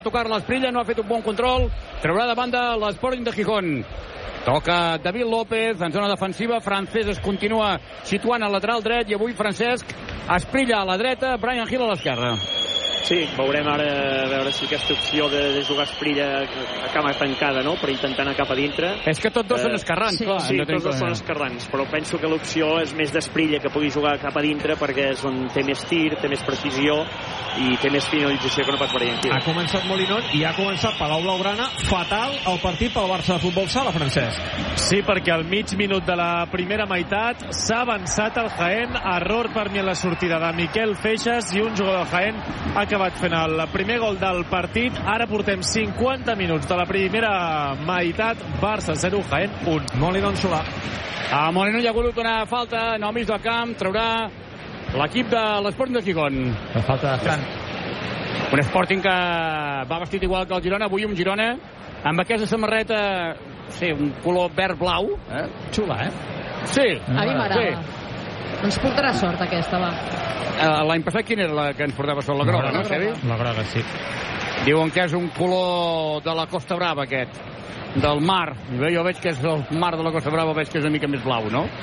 tocar l'Esprilla, no ha fet un bon control, traurà de banda l'Sporting de Gijón. Toca David López en zona defensiva, Francesc es continua situant al lateral dret i avui Francesc Esprilla a la dreta, Brian Hill a l'esquerra. Sí, veurem ara a veure si aquesta opció de jugar Esprilla a cama tancada, no?, per intentar anar cap a dintre. És que tots dos són esquerrans, sí, clar. Sí, tots dos són esquerrans, però penso que l'opció és més d'Esprilla, que pugui jugar cap a dintre, perquè és on té més tir, té més precisió i té més finalització que no pas Brian Hill. Ha començat Molinón i ha començat Palau Blaugrana. Fatal el partit pel Barça de Futbol Sala, Francesc. Sí, perquè al mig minut de la primera meitat s'ha avançat el Jaén. Error per mi en la sortida de Miquel Feixas i un jugador del Jaén ha acabat fent el primer gol del partit. Ara portem 50 minuts de la primera meitat. Barça 0, Jaén 1. Molinón Solà. A Molinón hi ha hagut una falta en el mig del camp, traurà l'equip de l'Sporting de Gijón. La falta de Fran. Un Sporting que va vestit igual que el Girona, avui un Girona amb aquesta samarreta, sí, un color verd-blau. Xula, Sí. A mi m'agrada. Ens portarà sort aquesta, va. L'any passat quina era la que ens portava sort? La groga, no, Xavi? La groga, sí. Diuen que és un color de la Costa Brava, aquest, del mar. Jo veig que és el mar de la Costa Brava, veig que és una mica més blau, no?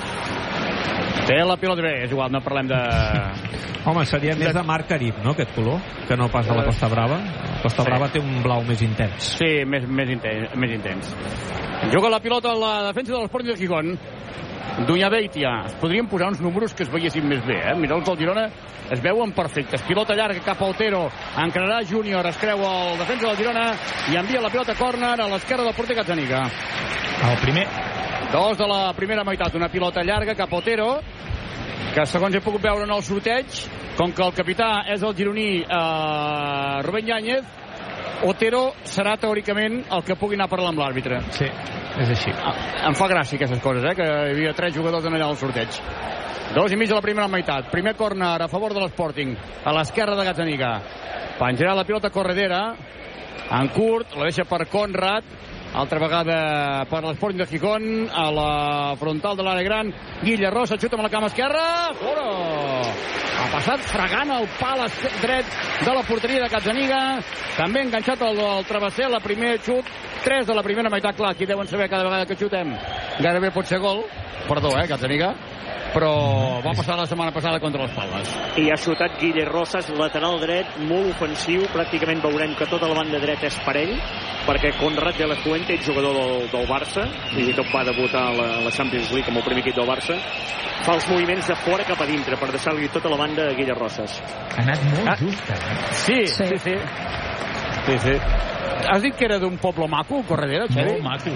Té la pilota bé, és igual, no parlem de... Home, seria més de mar Carib, no, aquest color, que no pas de la Costa Brava. La Costa Brava té un blau més intens. Sí, més intens. Juga la pilota a la defensa de l'Sporting de Gijón. Dunyabeitia. Es podrien posar uns números que es veiessin més bé, Mira, els del Girona es veuen perfectes. Pilota llarga cap a Otero. Encararà Júnior, es creu el defensa del Girona i envia la pilota a córner a l'esquerra del porter Gazzaniga. El primer. 2 de la primera meitat. Una pilota llarga cap a Otero, que segons he pogut veure en el sorteig, com que el capità és el gironí Rubén Yáñez, Otero serà teòricament el que pugui anar a parlar amb l'àrbitre. Sí, és així. Em fa gràcia aquestes coses, que hi havia 3 jugadors en allà al sorteig. 2 i mig de la primera meitat. Primer córner a favor de l'Sporting, a l'esquerra de Gazzaniga. Penjarà la pilota Corredera en curt, la deixa per Conrad, altra vegada per l'Sporting de Gijón, a la frontal de l'àrea gran. Guille Rosa xuta amb la cama esquerra, fora! Ha passat fregant el pal dret de la porteria de Gazzaniga, també enganxat el travesser, la primer xut, 3 de la primera meitat. Clar, aquí deuen saber cada vegada que xutem gairebé pot ser gol, perdó, Gazzaniga, però va passar la setmana passada contra les Palmes. I ha xutat Guille Rosas, lateral dret, molt ofensiu. Pràcticament veurem que tota la banda dreta és per ell, perquè Conrad de la Fuente és jugador del Barça, i tot va debutar a la Champions League amb el primer equip del Barça. Fa els moviments de fora cap a dintre per deixar-li tota la banda a Guille Rosas. Ha anat molt just, Sí. Has dit que era d'un poble maco, Corredera, Xavi? Molt maco.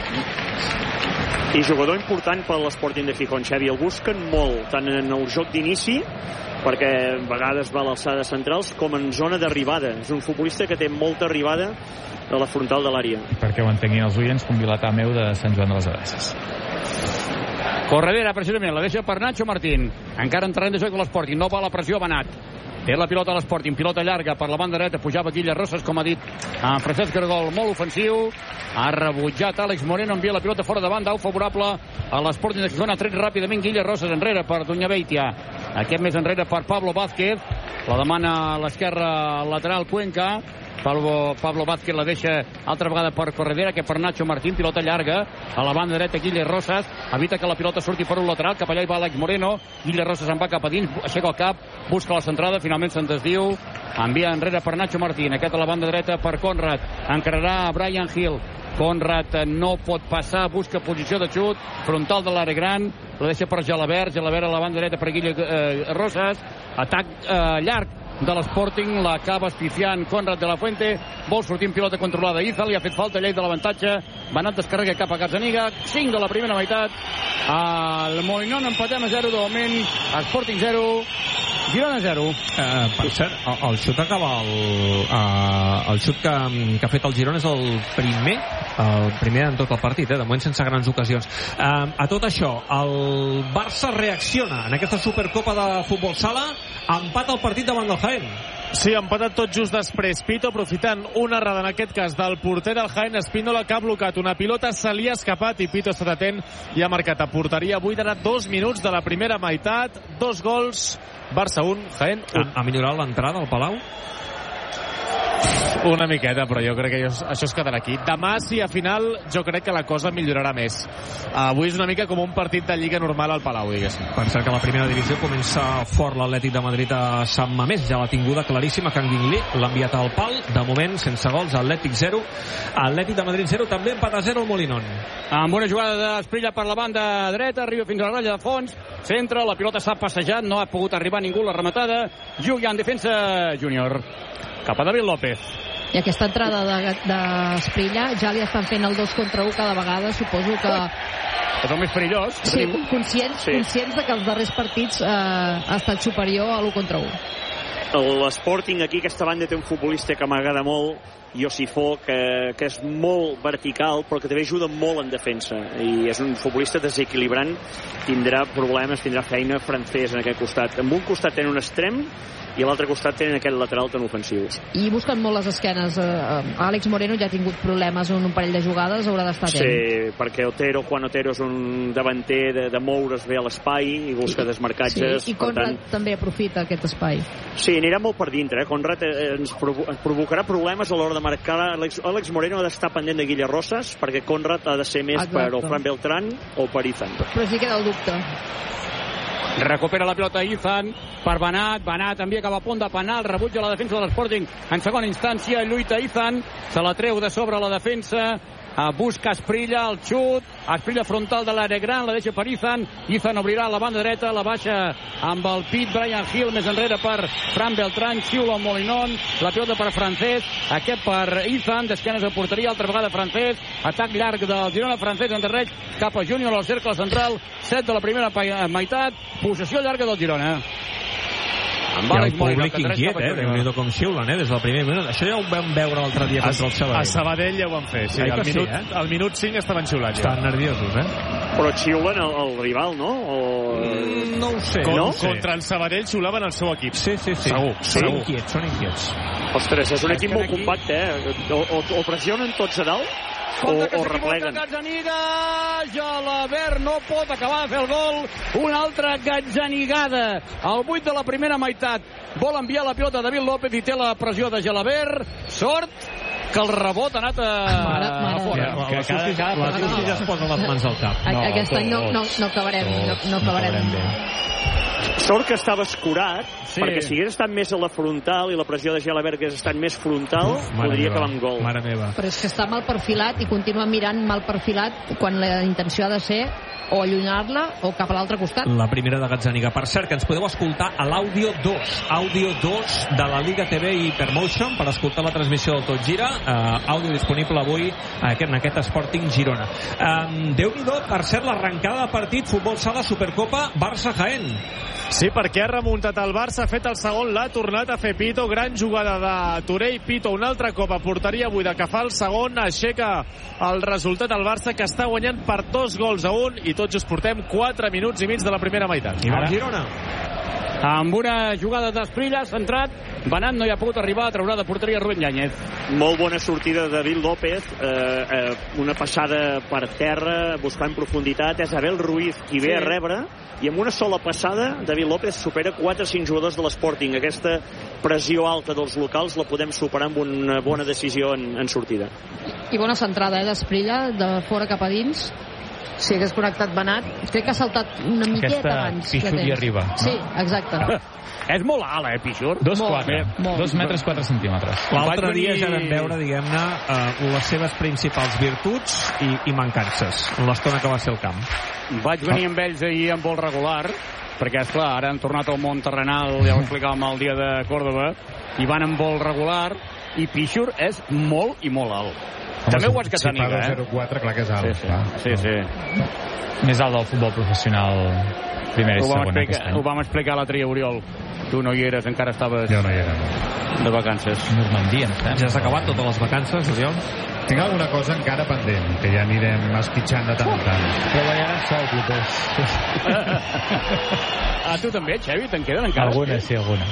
I jugador important per l'Sporting de Gijón, Xavi. El busquen molt, tant en el joc d'inici, perquè a vegades va a l'alçada centrals, com en zona d'arribada. És un futbolista que té molta arribada a la frontal de l'àrea. Perquè ho entenguin els oients, com Vilatà meu de Sant Joan de les Abadesses. Corredera, precisament, la deixa per Nacho Martín. Encara en terreny de joc de l'Sporting, no va a la pressió, Benat. Té la pilota a l'Sporting, pilota llarga per la banda dreta, pujava Guille Rosas, com ha dit Francesc Cargol, molt ofensiu. Ha rebutjat Àlex Moreno, envia la pilota fora de banda, favorable a l'Sporting de Gijón. Ha tret ràpidament Guille Rosas enrere per Dunyabeitia. Aquest més enrere per Pablo Vázquez. La demana a l'esquerra lateral Cuenca. Pablo Vázquez la deixa altra vegada per Corredera, que per Nacho Martín. Pilota llarga a la banda dreta, Guille Rosas evita que la pilota surti per un lateral, cap allà hi va Àlex Moreno. Guille Rosas en va cap a dins, aixeca el cap, busca la centrada, finalment se'n desdiu, envia enrere per Nacho Martín. Aquest a la banda dreta per Conrad, encararà a Brian Hill. Conrad no pot passar, busca posició de xut, frontal de l'àrea gran, la deixa per Gelabert a la banda dreta per Guille Rosas. Atac llarg de l'Sporting, l'acaba espifiant Conrad de la Fuente, vol sortir en pilota controlada Izal, li ha fet falta, llei de l'avantatge, Benat descarrega cap a Gazzaniga. 5 de la primera meitat, el Molinón empatem a 0 de moment, Sporting 0, Girona 0. Per cert, el xut acaba el xut que ha fet el Girona és el primer en tot el partit, de moment sense grans ocasions. A tot això, el Barça reacciona en aquesta Supercopa de Futbol Sala, empat el partit davant del Jaén. Sí, empatat tot just després. Pito aprofitant una errada, en aquest cas, del porter del Jaén, Espínola, que ha blocat una pilota, se li ha escapat i Pito ha estat atent i ha marcat a porteria. Avui darà 2 minuts de la primera meitat, 2 gols, Barça 1, Jaén 1. Ha millorat l'entrada al Palau? Una miqueta, però jo crec que això es quedarà aquí. Demà, sí, a final, jo crec que la cosa millorarà més. Avui és una mica com un partit de Lliga normal al Palau, diguéssim. Per cert que a la primera divisió comença fort l'Atlètic de Madrid a Sant Mamés. Ja l'ha tinguda claríssima Kang In Lee. L'ha enviat al pal. De moment, sense gols, Atlètic 0. Atlètic de Madrid 0, també empat a 0 al Molinón. Amb una jugada d'Esprilla per la banda dreta, arriba fins a la ratlla de fons, centra, la pilota s'ha passejat, no ha pogut arribar ningú la rematada. Juga en defensa Júnior. Cap a David López. I aquesta entrada d'Esprilla ja li estan fent el 2 contra 1 cada vegada, suposo que... És el més perillós. Sí, conscients de que els darrers partits ha estat superior a l'1 contra 1. L'Sporting aquí, aquesta banda té un futbolista que m'agrada molt, Josifó, que és molt vertical però que també ajuda molt en defensa i és un futbolista desequilibrant. Tindrà problemes, tindrà feina francès en aquest costat. En un costat tenen un extrem i a l'altre costat tenen aquest lateral tan ofensiu. I busquen molt les esquenes. Àlex Moreno ja ha tingut problemes en un parell de jugades, haurà d'estar atent. Sí, perquè Juan Otero és un davanter de moure's bé a l'espai i busca desmarcatges. Sí, i Conrad també aprofita aquest espai. Sí, anirà molt per dintre. Conrad ens provocarà problemes a l'hora de marcar. Àlex Moreno ha d'estar pendent de Guille Rosas perquè Conrad ha de ser més per el Fran Beltrán o per Izan. Però sí queda el dubte. Recupera la pilota Izan per Banat. Banat envia cap a punt de penal, rebutja la defensa de l'Sporting en segona instància, lluita Izan, se la treu de sobre la defensa, busca Esprilla, el xut, Esprilla frontal de l'àrea gran, la deixa per Izan obrirà a la banda dreta, la baixa amb el pit Brian Hill, més enrere per Fran Beltrán, xiula el Molinón, la pilota per Francés, aquest per Izan, d'esquenes a porteria, altra vegada Francés, atac llarg del Girona, Francés endarrereix cap a Júnior al cercle central, 7 de la primera meitat, possessió llarga del Girona. Amb el públic inquiet, Déu-n'hi-do com xiulen, des del primer minut. Això ja ho vam veure l'altre dia contra el Sabadell. A Sabadell ja ho van fer, sí. Al minut 5 estaven xiulant. Estaven nerviosos, Però xiulen el rival, no? No ho sé. Contra el Sabadell xiulaven el seu equip. Sí. Segur. Són inquiets. Ostres, és un equip molt compacte, O pressionen tots a dalt o repleguen. Gelabert no pot acabar de fer el gol. Una altra gatzanigada al 8 de la primera meitat. Vol enviar la pilota a David López i té la pressió de Gelabert. Sort que el rebot ha anat a fora. La Susi ja es posa les mans al cap. Aquest any no acabarem bé. Sort que estava escurat, perquè si hagués estat més a la frontal i la pressió de Gelabert hagués estat més frontal, podria acabar amb gol. Mare meva. Però és que està mal perfilat i continua mirant mal perfilat quan la intenció ha de ser o allunyar-la o cap a l'altre costat. La primera de Gazzaniga. Per cert, que ens podeu escoltar a l'Àudio 2 de la Liga TV i Hypermotion per escoltar la transmissió del Tot Gira. Àudio disponible avui en aquest Sporting Girona. Déu-n'hi-do, per cert, l'arrencada de partit Futbol Sala Supercopa Barça-Jaén. Sí, perquè ha remuntat el Barça, ha fet el segon, l'ha tornat a fer Pito, gran jugada de Torell, Pito un altre cop a porteria buida que fa el segon, aixeca el resultat al Barça, que està guanyant per 2-1 i tots just portem 4 minuts i mig de la primera meitat. I va Girona. Amb una jugada d'Esprilla, centrat, Banat no hi ha pogut arribar, traurà de porteria Rubén Yáñez. Molt bona sortida de David López, una passada per terra, buscant profunditat, és Abel Ruiz qui ve a rebre, i amb una sola passada David López supera 4 o 5 jugadors de l'Sporting. Aquesta pressió alta dels locals la podem superar amb una bona decisió en sortida. I bona centrada d'Esprilla, de fora cap a dins. Si hagués connectat Banat, crec que ha saltat una miqueta abans. Aquesta Pichur hi arriba. Sí, exacte. És molt alt, Pichur. 2 metres 4 centímetres. L'altre dia ja vam veure, diguem-ne, les seves principals virtuts i mancances en l'estona que va ser el camp. Vaig venir amb ells ahir en vol regular, perquè, esclar, ara han tornat al món terrenal, ja ho explicàvem el dia de Còrdoba, i van en vol regular, i Pichur és molt i molt alt. També ho has que tenir, Si paga 0,4, clar que és alt. Sí. Més alt del futbol professional, primera i segona aquest any. Ho vam explicar l'altre dia, Oriol. Tu no hi eres, encara estaves Jo no hi era. de vacances. Normandia, Ja has acabat totes les vacances, Oriol? Tinc alguna cosa encara pendent, que ja anirem esquitxant de tant en tant. Treballaràs sol, propers. A tu també, Xavi? Te'n queden encara? Alguna, sí, alguna.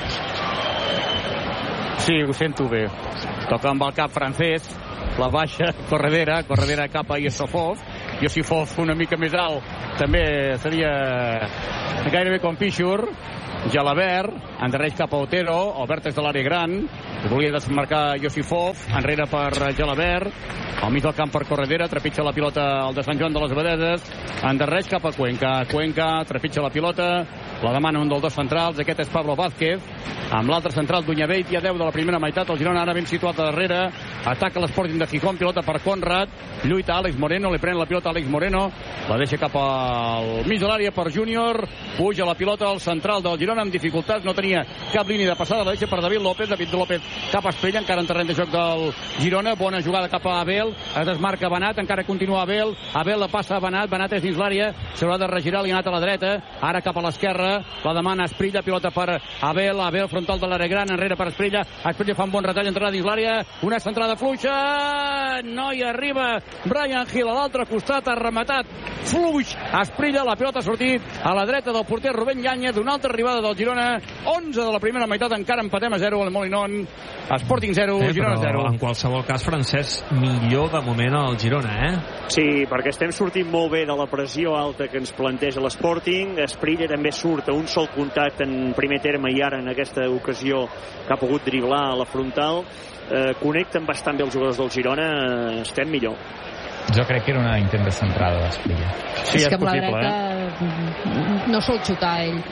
Sí, ho sento bé. Toca amb el cap francès, la baixa, corredera cap a Yosifov. Yosifov una mica més alt, també seria gairebé com Pichur. Gelabert, endarreix cap a Otero, al vèrtex de l'àrea gran, volia desmarcar Josifov, enrere per Gelabert, al mig del camp per Corredera, trepitja la pilota el de Sant Joan de les Abadeses, endarreix cap a Cuenca, trepitja la pilota, la demana un dels dos centrals, aquest és Pablo Vázquez, amb l'altre central Duñabeit, i a 10 de la primera meitat, el Girona ara ben situat a darrere, ataca l'Sporting de Gijón, pilota per Conrad, lluita Àlex Moreno, li pren la pilota a Àlex Moreno, la deixa cap al mig de l'àrea per Júnior, puja la pilota al central del Girona amb dificultats, no tenia cap línia de passada, la deixa per David López cap a Esprella, encara en terreny de joc del Girona, bona jugada cap a Abel, es desmarca Benat, encara continua Abel la passa a Benat és dins l'àrea, s'haurà de regirar, li ha anat a la dreta, ara cap a l'esquerra, la demana Esprilla, pilota per Abel frontal de l'àrea gran, enrere per Esprilla fa un bon retall, entrarà dins l'àrea, una centrada fluixa, no hi arriba Brian Hill a l'altre costat, ha rematat fluix, Esprilla, la pilota ha sortit a la dreta del porter Rubén Yáñez, una altra arribada del Girona, 11 de la primera meitat, encara empatem a 0 al Molinón, Sporting 0, Girona 0. En qualsevol cas, Francesc, millor de moment al Girona, Sí, perquè estem sortint molt bé de la pressió alta que ens planteja l'Sporting. Esprilla també surt a un sol contacte en primer terme i ara en aquesta ocasió que ha pogut driblar a la frontal. Connecten bastant bé els jugadors del Girona, estem millor. Jo crec que era una intent de centrada d'Esprilla. Sí, és que amb la dreta no sol xutar ell.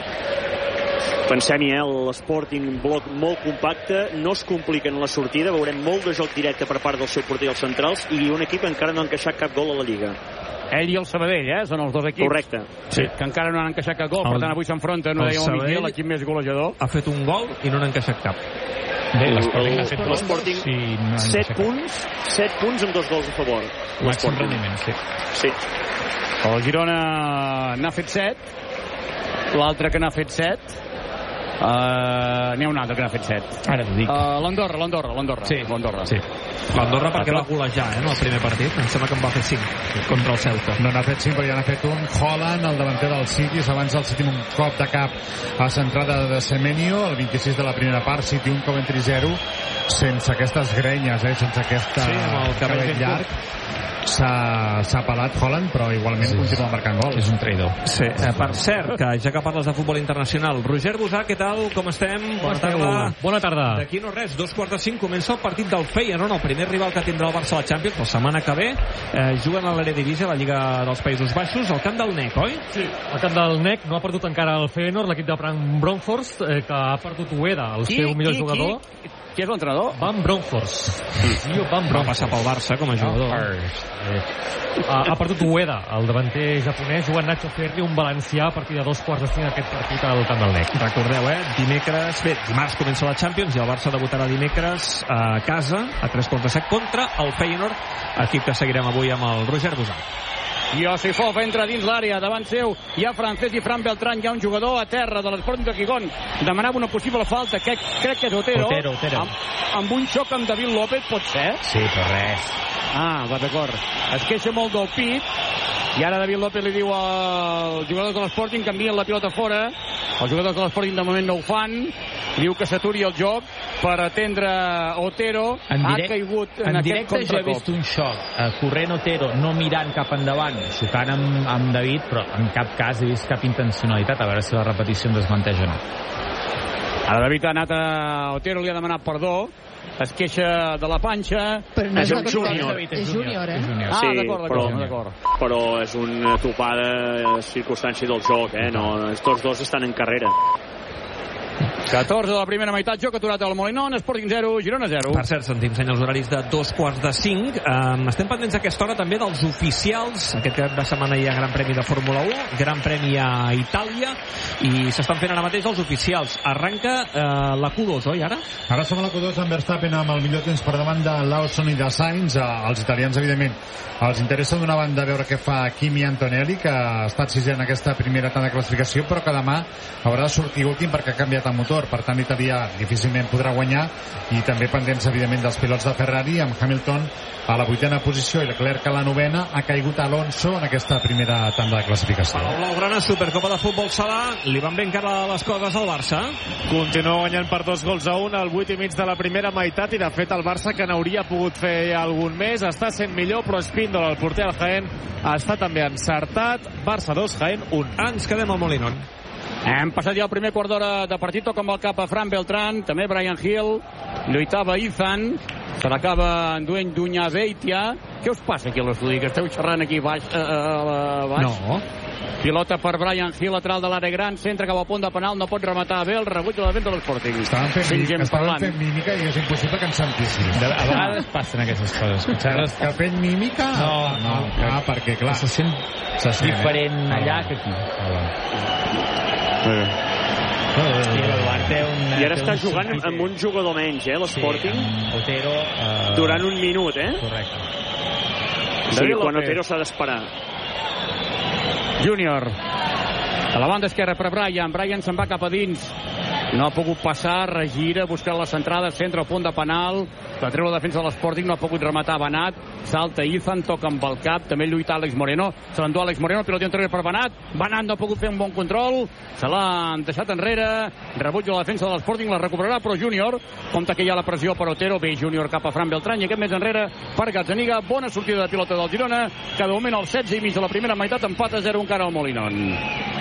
Pensem-hi, l'Sporting bloc molt compacte, no es complica en la sortida, veurem molt de joc directe per part del seu porter i els centrals, i un equip que encara no ha encaixat cap gol a la Lliga. Ell i el Sabadell, són els dos equips. Correcte. Sí, que encara no han encaixat cap gol, per tant avui s'enfronten, no dèiem el Miguel, l'equip més golejador. Ha fet un gol i no n'ha encaixat cap. Bé, l'Sporting ha fet l'Sporting 7 punts amb 2 gols a favor. Màxim rendiment, sí. El Girona n'ha fet 7, l'altre que n'ha fet 7, n'hi ha un altre que n'ha fet 7. Ara t'ho dic. L'Andorra. Sí. L'Andorra perquè va golejar, en el primer partit. Em sembla que en va fer 5 contra el Celta. No n'ha fet 5, però ja n'ha fet un. Haaland, el davanter del City, s'avança el City un cop de cap a centrada de Semenyo, el 26 de la primera part, City 1, Coventry 0, sense aquestes grenyes, sense aquesta cabell llarg. S'ha pelat Haaland, però igualment continua marcant gols. És un traïdor. Sí. Per cert, que ja que parles de futbol internacional, Roger Busà, què tal? Com estem? Bona tarda. Bona tarda. D'aquí no res, 2:45 comença el partit del Feyenoord, el primer rival que tindrà el Barça a la Champions la setmana que ve. Juguen a l'Eredivisie, a la Lliga dels Països Baixos, al camp del NEC, oi? Sí, al camp del NEC no ha perdut encara el Feyenoord, l'equip de Frank Bronkhorst, que ha perdut Ueda, el seu millor jugador. Qui és l'entrenador? Van Bronkhorst. Va passar pel Barça com a jugador. Ha perdut Ueda, el davanter japonès, jugant Nacho Ferri, un valencià, a partir de 2:45 aquest partit al camp del NEC. Recordeu, dimarts comença la Champions i el Barça debutarà dimecres a casa, a 3:7 contra el Feyenoord, equip que seguirem avui amb el Roger Busà. Josifov entra dins l'àrea, davant seu hi ha Francesc i Fran Beltrán, hi ha un jugador a terra de l'Sporting de Gijón, demanava una possible falta, crec que és Otero. Amb un xoc amb David López, pot ser? Sí, però res. Va, d'acord. Es queixa molt del pit i ara David López li diu al jugador de l'Sporting que envien la pilota fora. Els jugadors de l'Sporting de moment no ho fan, diu que s'aturi el joc per atendre Otero. Ha caigut en aquest contracop. Ja he vist un xoc, corrent Otero, no mirant cap endavant, xocant amb David, però en cap cas he vist cap intencionalitat. A veure si la repetició em desmenteix o no. Ara David ha anat a Otero, li ha demanat perdó, es queixa de la panxa. Però no és un júnior. És júnior, Sí, d'acord. Però és una topada circumstància del joc, no, tots dos estan en carrera. 14 de la primera meitat, joc aturat al Molinón, Sporting 0, Girona 0. Per cert, sentim senyals horaris de 2:45. Estem pendents a aquesta hora també dels oficials. Aquest cap de setmana hi ha Gran Premi de Fórmula 1, Gran Premi a Itàlia, i s'estan fent ara mateix els oficials. Arranca la Q2, oi, ara? Ara som a la Q2 amb Verstappen amb el millor temps per davant de Lawson i de Sainz. Els italians, evidentment, els interessa d'una banda veure què fa Kimi Antonelli, que ha estat sisè en aquesta primera tanda de classificació, però que demà haurà de sortir últim perquè ha canviat el motor. Per tant, l'italià difícilment podrà guanyar, i també pendents, evidentment, dels pilots de Ferrari, amb Hamilton a la 8ª posició i Leclerc a la 9ª. Ha caigut Alonso en aquesta primera tanda de classificació. A la Blaugrana, Supercopa de Futbol Sala, li van ben encara les coses al Barça. Continua guanyant per 2-1 al 8:30 de la primera meitat, i de fet el Barça, que n'hauria pogut fer algun més, està sent millor, però Espíndola, el porter del Jaén, està també encertat. Barça 2, Jaén 1. Ens quedem al Molinón. Hem passat ja el primer quart d'hora de partit, toca amb el cap a Fran Beltrán, també Brian Hill, lluitava Ethan, se l'acaba enduent Dunyabeitia. Què us passa aquí a l'estudi, que esteu xerrant aquí baix? No. Pilota per Brian Hill, lateral de l'àrea gran, centre cap al punt de penal, no pot rematar bé, el rebuig de la defensa de l'Sporting. Estaven fent mímica i és impossible que ens sentissin. A vegades passen aquestes coses. Que fent mímica? No. Perquè, clar, se sent diferent allà que aquí. I ara està jugant amb un jugador menys, l'Sporting. Otero. Durant un minut, Sí, quan Otero s'ha d'esperar. Júnior. A la banda esquerra per Brian. Brian se'n va cap a dins. No ha pogut passar, regira, buscant la centrada, centre al punt de penal, la treu la defensa de l'Sporting, no ha pogut rematar Benat, salta Ethan, toca amb el cap, també lluita Àlex Moreno, se l'endú Àlex Moreno, pilota interior per Benat no ha pogut fer un bon control, se l'ha deixat enrere, rebuig de la defensa de l'Sporting, la recuperarà, però Júnior, compta que hi ha la pressió per Otero, ve Júnior cap a Fran Beltrán, i aquest més enrere per Gazzaniga, bona sortida de pilota del Girona, que de moment al 16 i mig de la primera meitat, empat a 0 encara al Molinón.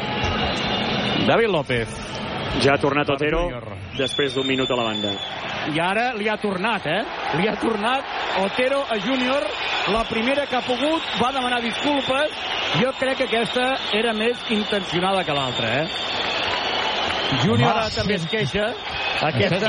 David López. Ja ha tornat Otero després d'un minut a la banda. I ara li ha tornat, Li ha tornat Otero a Júnior. La primera que ha pogut, va demanar disculpes. Jo crec que aquesta era més intencionada que l'altra, Júnior també es queixa. Aquesta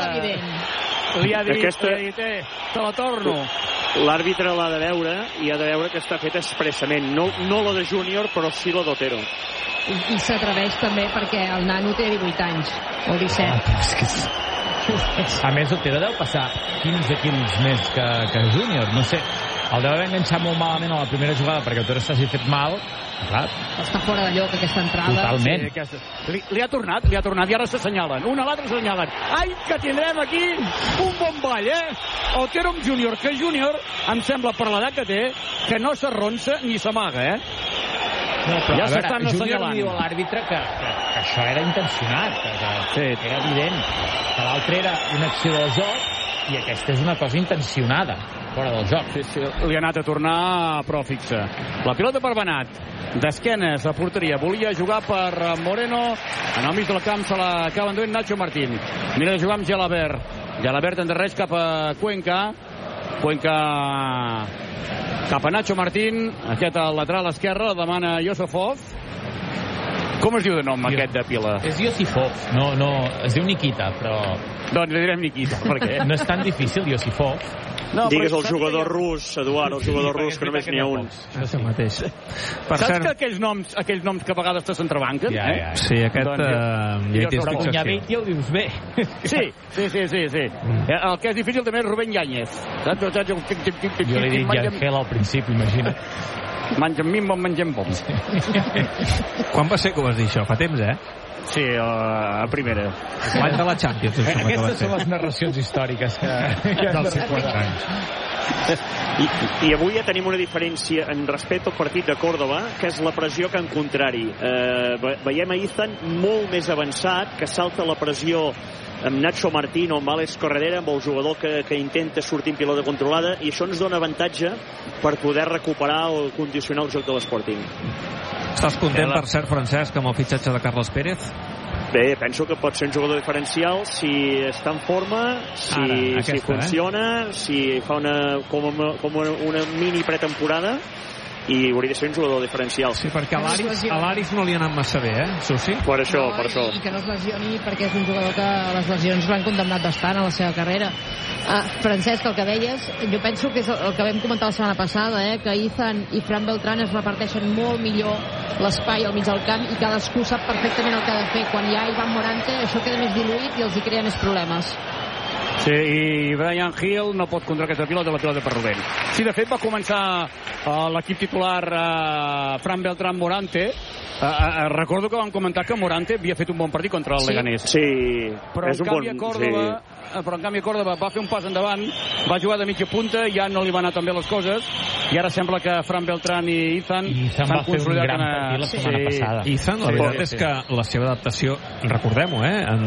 li ha dit, te la torno. L'àrbitre l'ha de veure i ha de veure que està fet expressament. No la de Júnior, però sí la d'Otero. I s'atreveix també perquè el nano té 18 anys o 17. A més, Otero deu passar 15 quilos més que Júnior, no sé, el deu haver enganxat molt malament a la primera jugada perquè Otero s'hagi fet mal. Clar. Està fora de lloc aquesta entrada. Totalment. Sí, li ha tornat i ara s'assenyalen, una a l'altra s'assenyalen. Ai, que tindrem aquí un bon ball, Otero amb Júnior, que Júnior em sembla per l'edat que té que no s'arronsa ni s'amaga, No, però ja s'estan assenyalant. Diu a l'àrbitre que això era intencionat, que era evident que l'altre era una acció del joc i aquesta és una cosa intencionada fora del joc. Sí, li ha anat a tornar però fixa. La pilota per Benat, d'esquenes a porteria, volia jugar per Moreno, en el mig del camp se l'acaba enduent Nacho Martín, mira de jugar amb Gelabert endarreix cap a Cuenca cap a Nacho Martín, aquest al lateral esquerre, la demana Yosifov. Com es diu de nom aquest de pila? És Yosifov, no, es diu Nikita, però... Doncs li direm Nikita, per què? No és tan difícil, Yosifov. No, digues el jugador rus, Eduard, el jugador rus, que només n'hi ha un. És el mateix. Saps que aquells noms que a vegades te s'entrebanquen? Ja. Sí, aquest... Però Cunyavit ja ho dius bé. Sí. El que és difícil també és Rubén Yáñez. Jo li dic Yangel al principi, imagina't. Mengem mimbo, mengem bom. Quan va ser que ho vas dir això? Fa temps, Sí, a primera. L'any de la Champions. Aquestes són les narracions històriques dels 50 anys. I avui ja tenim una diferència en respecte al partit de Córdoba, que és la pressió que en contrari. Veiem a Ethan molt més avançat, que salta la pressió amb Nacho Martín o amb Àlex Corredera, amb el jugador que intenta sortir en pilota controlada, i això ens dona avantatge per poder recuperar o condicionar el joc de l'Sporting. Estàs content, per cert, Francesc, amb el fitxatge de Carles Pérez? Bé, penso que pot ser un jugador diferencial si està en forma, si funciona, si fa com una mini pretemporada, i hauria de ser un jugador diferencial. Sí, perquè a l'Aris no li ha anat massa bé, Susi? Per això. I que no es lesioni, perquè és un jugador que les lesions l'han condemnat bastant a la seva carrera. Francesc, el que deies, jo penso que és el que vam comentar la setmana passada, que Ethan i Fran Beltrán es reparteixen molt millor l'espai al mig del camp i cadascú sap perfectament el que ha de fer. Quan hi ha Ivan Morante, això queda més diluït i els hi crea més problemes. Sí, i Brian Hill no pot contra aquesta pilota, la pilota per Rubén. Sí, de fet va començar l'equip titular Fran Beltrán Morante. Recordo que vam comentar que Morante havia fet un bon partit contra el Leganés. Sí, però en canvi a Córdoba però en canvi Córdoba va fer un pas endavant, va jugar de mitja punta, ja no li va anar tan bé les coses, i ara sembla que Fran Beltrán i Izan va fer un gran partit la setmana passada. Izan, la veritat és que la seva adaptació, recordem-ho,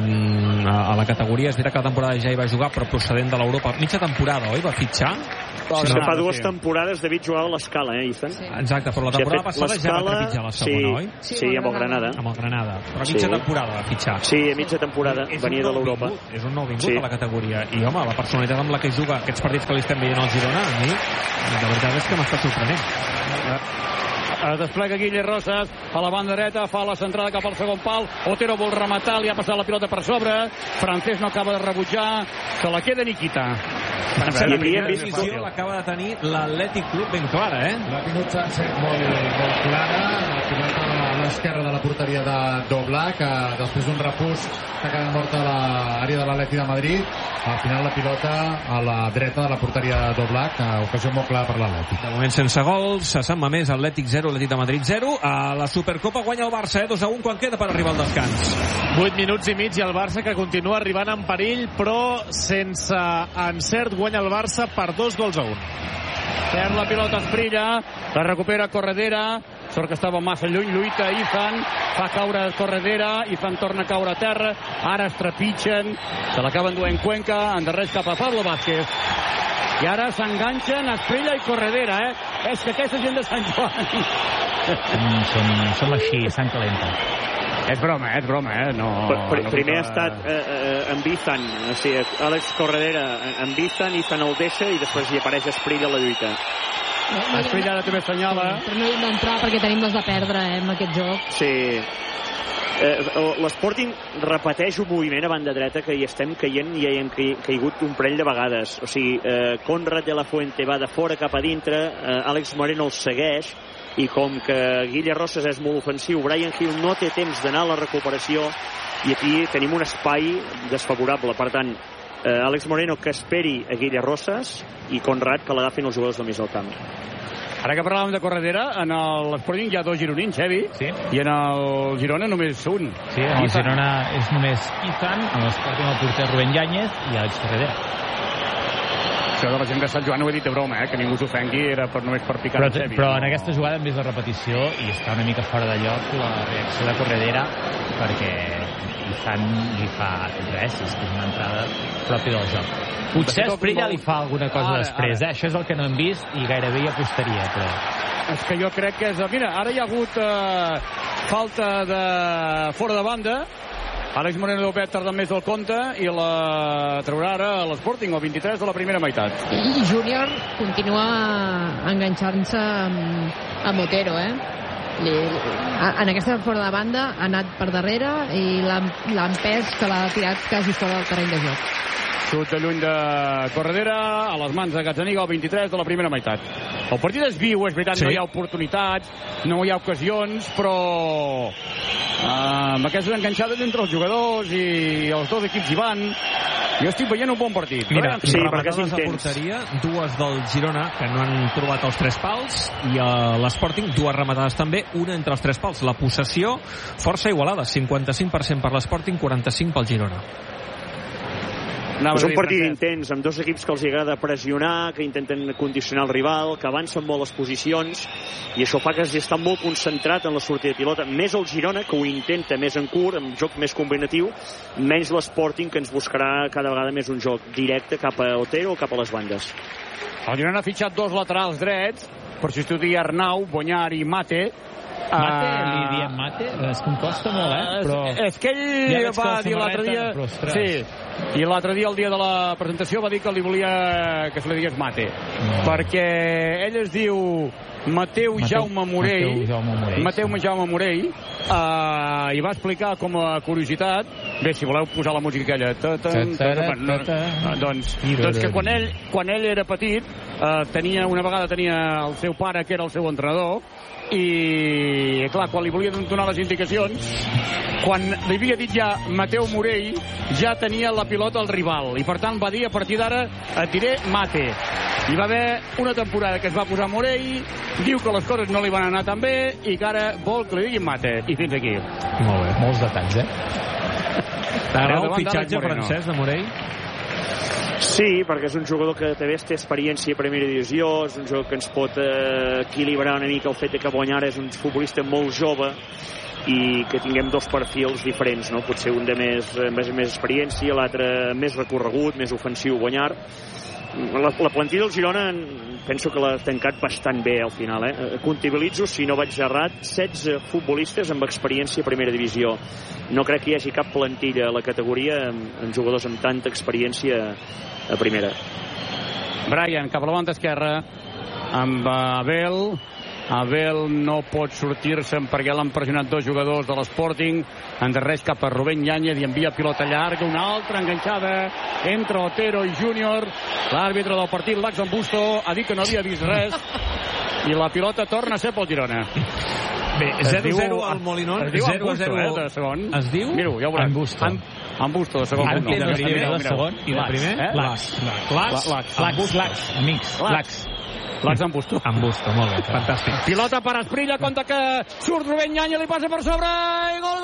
a la categoria, és veritat que la temporada ja hi va jugar, però procedent de l'Europa, mitja temporada, oi? Va fitxar? Fa 2 temporades David jugava a l'Escala, Izan? Exacte, però la temporada passada ja va trepitjar la segona, oi? Sí, amb el Granada. Amb el Granada, però a mitja temporada va fitxar. Sí, a mitja temporada, venia de l'Europa. És un nou vingut a la categoria, i home, la personalitat amb la que juga aquests partits que li estem veient al Girona, a mi, la veritat és que m'està sorprenent. Es desplega Guille Rosas a la banda dreta, fa la centrada cap al segon pal, Otero vol rematar, li ha passat la pilota per sobre, Francés no acaba de rebutjar, se la queda Nikita. La primera decisió l'acaba de tenir l'Atlètic Club ben clara, L'ha tingut Sánchez molt clara, la pilota a l'esquerra de la porteria de Doblak, després d'un repús que ha quedat morta a l'àrea de l'Atlètic de Madrid, al final la pilota a la dreta de la porteria de Doblak, ocasió molt clara per l'Atlètic. De moment sense gols, se Sant Mamés, Atlètic 0, Atlètic de Madrid 0. A la Supercopa guanya el Barça, 2-1, quan queda per arribar al descans. 8 minuts i mig i el Barça que continua arribant en perill, però sense encert, guanya el Barça per 2-1. Perd la pilota Esprilla, la recupera Corredera, sort que estava massa lluny, lluita Izan, fa caure Corredera, Izan torna a caure a terra, ara es trepitgen, se l'acaben duent Cuenca, endarrers cap a Pablo Vázquez. I ara s'enganxen Esprilla i Corredera, És que aquesta gent de Sant Joan... Som així, Sant Calenta. És broma, No, primer ha estat amb Izan, o sigui, Àlex Corredera amb Izan el deixa i després hi apareix Esprilla a la lluita. Esprilla ara també assenyala. Però no hem d'entrar perquè tenim les de perdre, en aquest joc. Sí. L'Sporting repeteix un moviment a banda dreta que hi estem caient i ja hi hem caigut un parell de vegades. O sigui, Conrad de la Fuente va de fora cap a dintre, Àlex Moreno el segueix, i com que Guille Rosas és molt ofensiu, Brian Hill no té temps d'anar a la recuperació, i aquí tenim un espai desfavorable. Per tant, Àlex Moreno que esperi a Guille Rosas i Conrad que l'agafin els jugadors del mig del camp. Ara que parlàvem de Corredera, en l'Sporting hi ha 2 gironins, Xevi, i en el Girona només un. Sí, en el Girona és només Izan, en l'Sporting el porter Rubén Yáñez i Àlex Corredera. Això de la gent de Sant Joan ho he dit de broma, que ningú s'ofengui, era només per picar en Xevi. Però en aquesta jugada hem vist la repetició i està una mica fora de lloc la reacció de Corredera, perquè Izan li fa res, és que és una entrada pròpia del joc. Potser Esprilla li fa alguna cosa després, Això és el que no hem vist i gairebé hi apostaria, però... És que jo crec que és... Mira, ara hi ha hagut falta de fora de banda. Àlex Moreno deu haver tardat més del compte i la traurà ara a l'Sporting, el 23 de la primera meitat. I Júnior continua enganxant-se amb Otero, en aquesta fora de banda ha anat per darrere i l'ha empès, que l'ha tirat quasi fora del terreny de joc. Xut de lluny de Corredera a les mans de Gazzaniga, el 23 de la primera meitat. El partit és viu, és veritat, no hi ha oportunitats, no hi ha ocasions, però amb aquestes enganxades entre els jugadors i els dos equips hi van, jo estic veient un bon partit. Mira, rematades a porteria, 2 del Girona que no han trobat els 3 pals, i a l'Sporting 2 rematades també, una entre els 3 pals. La possessió força igualada, 55% per l'Sporting, 45% pel Girona. És un partit intens, amb 2 equips que els agrada pressionar, que intenten condicionar el rival, que avancen molt les posicions, i això fa que està molt concentrat en la sortida de pilota. Més el Girona, que ho intenta més en curt, amb joc més combinatiu, menys l'Sporting, que ens buscarà cada vegada més un joc directe cap a Otero o cap a les bandes. El Girona ha fitxat 2 laterals drets, per substituir Arnau, Bonyar i Mate. Li diem Mate? És que em costa molt, però... És que ell va dir l'altre dia... Sí, i l'altre dia, el dia de la presentació, va dir que li volia que se li digués Mate. Perquè ell es diu Mateu Jaume Morell. Mateu Jaume Morell. I va explicar com a curiositat, bé, si voleu posar la música aquella, doncs que quan ell era petit, una vegada tenia el seu pare, que era el seu entrenador, i clar, quan li volia donar les indicacions, quan li havia dit ja Mateu Morell, ja tenia la pilota al rival, i per tant va dir, a partir d'ara et diré Mate. Hi va haver una temporada que es va posar Morell, diu que les coses no li van anar tan bé i que ara vol que li diguin Mate, i fins aquí. Molt bé, molts detalls, T'agrada el fitxatge francès de Morell? Sí, perquè és un jugador que també té experiència a primera divisió, és un jugador que ens pot equilibrar una mica el fet que Guanyar és un futbolista molt jove i que tinguem dos perfils diferents, no? Potser un de més experiència, l'altre més recorregut, més ofensiu, Guanyar. La plantilla del Girona penso que l'ha tancat bastant bé al final, Comptabilitzo, si no vaig errat, 16 futbolistes amb experiència a primera divisió. No crec que hi hagi cap plantilla a la categoria amb jugadors amb tanta experiència a primera. Brian, cap a la banda esquerra amb Abel no pot sortir-se'n perquè l'han pressionat dos jugadors de l'Sporting. Endarreix cap a Rubén Yáñez i envia pilota llarga, una altra enganxada entre Otero i Júnior. L'àrbitre del partit, Lax Ambusto, ha dit que no havia vist res i la pilota torna a ser pel Girona. Bé, 0-0 al Molinón. Es diu Ambusto, de segon. Es diu? Miro, ja ho veurem. Ambusto, de segon. I la primer? Lax. Lax Ambusto. Ambusto, molt bé, fantàstic. Pilota per Asprilla, compte que surt Rubén Yáñez, li passa per sobre i gol!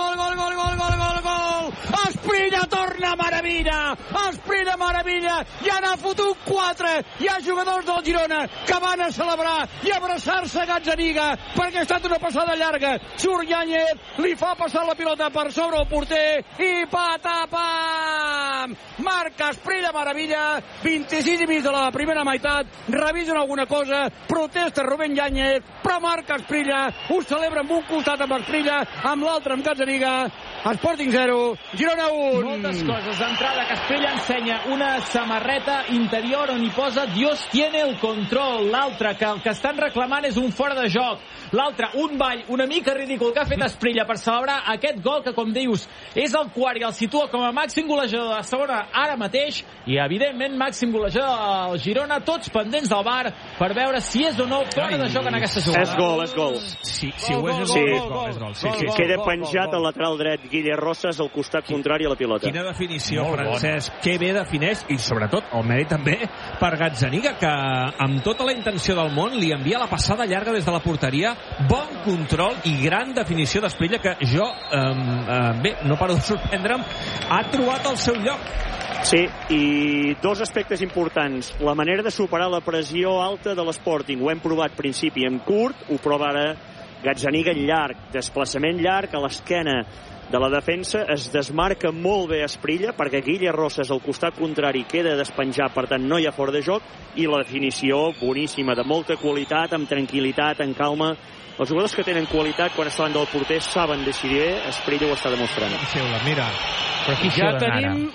Asprilla torna, meravella! Asprilla, meravella! Ja n'ha fotut 4! Hi ha jugadors del Girona que van a celebrar i abraçar-se a Gazzaniga perquè ha estat una passada llarga. Surt Yáñez, li fa passar la pilota per sobre el porter i patapam! Marca Asprilla, meravella! 26 i mig de la primera meitat. Revisen alguna cosa, protesta Rubén Yáñez, però marca Asprilla, ho celebra amb un costat amb Asprilla, amb l'altre amb Gazzaniga. Sporting 0, Girona 1. Moltes coses. D'entrada, que Asprilla ensenya una samarreta interior on hi posa Dios tiene el control. L'altre, que el que estan reclamant és un fora de joc. L'altre, un ball una mica ridícul que ha fet Asprilla per celebrar aquest gol que, com dius, és el quart i el situa com a màxim golejador de la segona ara mateix i, evidentment, màxim golejador del Girona, tots pendents del VAR per veure si és o no fora de joc en aquesta jugada. És gol. Si ho és gol. Queda penjat al lateral dret Guille Rosas al costat contrari a la pilota. Quina definició, Francesc. Que bé defineix, i sobretot el mèrit també per Gazzaniga, que amb tota la intenció del món li envia la passada llarga des de la porteria. Bon control i gran definició d'Asprilla, que jo, no paro de sorprendre'm, ha trobat el seu lloc. Sí, i dos aspectes importants. La manera de superar la pressió alta de l'Sporting. Ho hem provat principi en curt, ho prova ara Gazzaniga en llarg. Desplaçament llarg a l'esquena de la defensa, es desmarca molt bé Asprilla perquè Guille Rosas al costat contrari queda despenjat, per tant no hi ha fora de joc, i la definició boníssima, de molta qualitat, amb tranquil·litat, amb calma. Els jugadors que tenen qualitat quan estaven del porter saben decidir bé. Asprilla ho està demostrant. Mira, però aquí ja tenim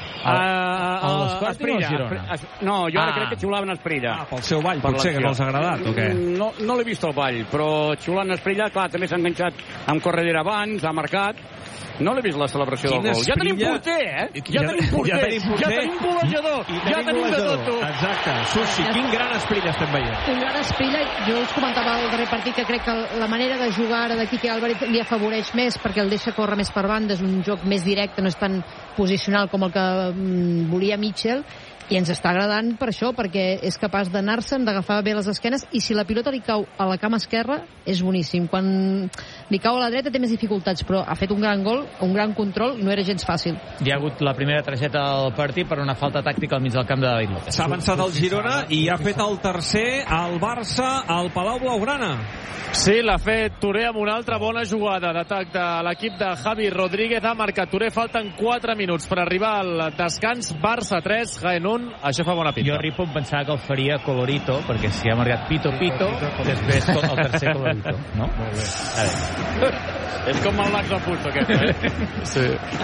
Asprilla. No, jo ara crec que xiulaven Asprilla. Pel seu ball, potser, que no els ha agradat, o què? No l'he vist el ball, però xiulant Asprilla, clar, també s'ha enganxat amb Corredera abans, ha marcat. No l'he vist la celebració del gol. Ja tenim porter, Ja tenim golejador, ja tenim de tot. Exacte. Susi, quin gran Asprilla estem veient. Un gran Asprilla. Jo us comentava al darrer partit que crec que la manera de jugar ara de Quique Álvarez li afavoreix més perquè el deixa córrer més per banda, és un joc més directe, no és tan posicional com el que volia Mitchell, i ens està agradant per això, perquè és capaç d'anar-se'n, d'agafar bé les esquenes, i si la pilota li cau a la cama esquerra és boníssim. Quan li cau a la dreta té més dificultats, però ha fet un gran gol, un gran control, i no era gens fàcil. Hi ha hagut la primera targeta del partit per una falta tàctica al mig del camp de David López. S'ha avançat el Girona i ha fet el tercer al Barça al Palau Blaugrana. Sí, l'ha fet Touré amb una altra bona jugada d'atac de l'equip de Javi Rodríguez. Ha marcat Touré, falten 4 minuts per arribar al descans. Barça 3, Jaén 1. Això fa bona pinta. Jo Ripo em pensava que el faria Colorito, perquè si ha marcat Pito, després el tercer Colorito, no? Molt bé. És com el Lax Ambusto, aquest, Sí.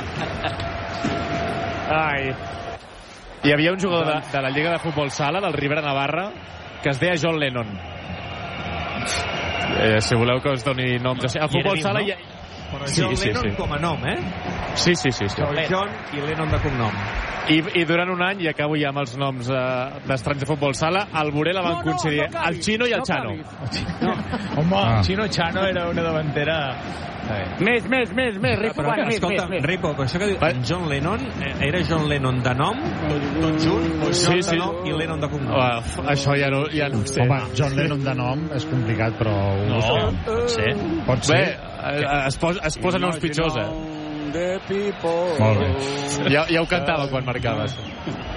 Ai. Hi havia un jugador de la Lliga de Futbol Sala, del Ribera Navarra, que es deia John Lennon. Si voleu que us doni noms. A Futbol Sala hi ha... Però John Lennon com a nom, Sí. John i Lennon de cognom. I durant un any, i acabo ja amb els noms d'estranys de Futbol Sala, al Boré la van coincidir el Chino i el Chano. Home, Chino Chano era una davantera... Més, Ripo. Escolta, Ripo, això que diu John Lennon, era John Lennon de nom, tot junt, o John de nom i Lennon de cognom? Això ja no ho sé. Home, John Lennon de nom és complicat, però... Pot ser. Bé, es posen noms pitjors, Molt bé. Ja ho cantava quan marcaves.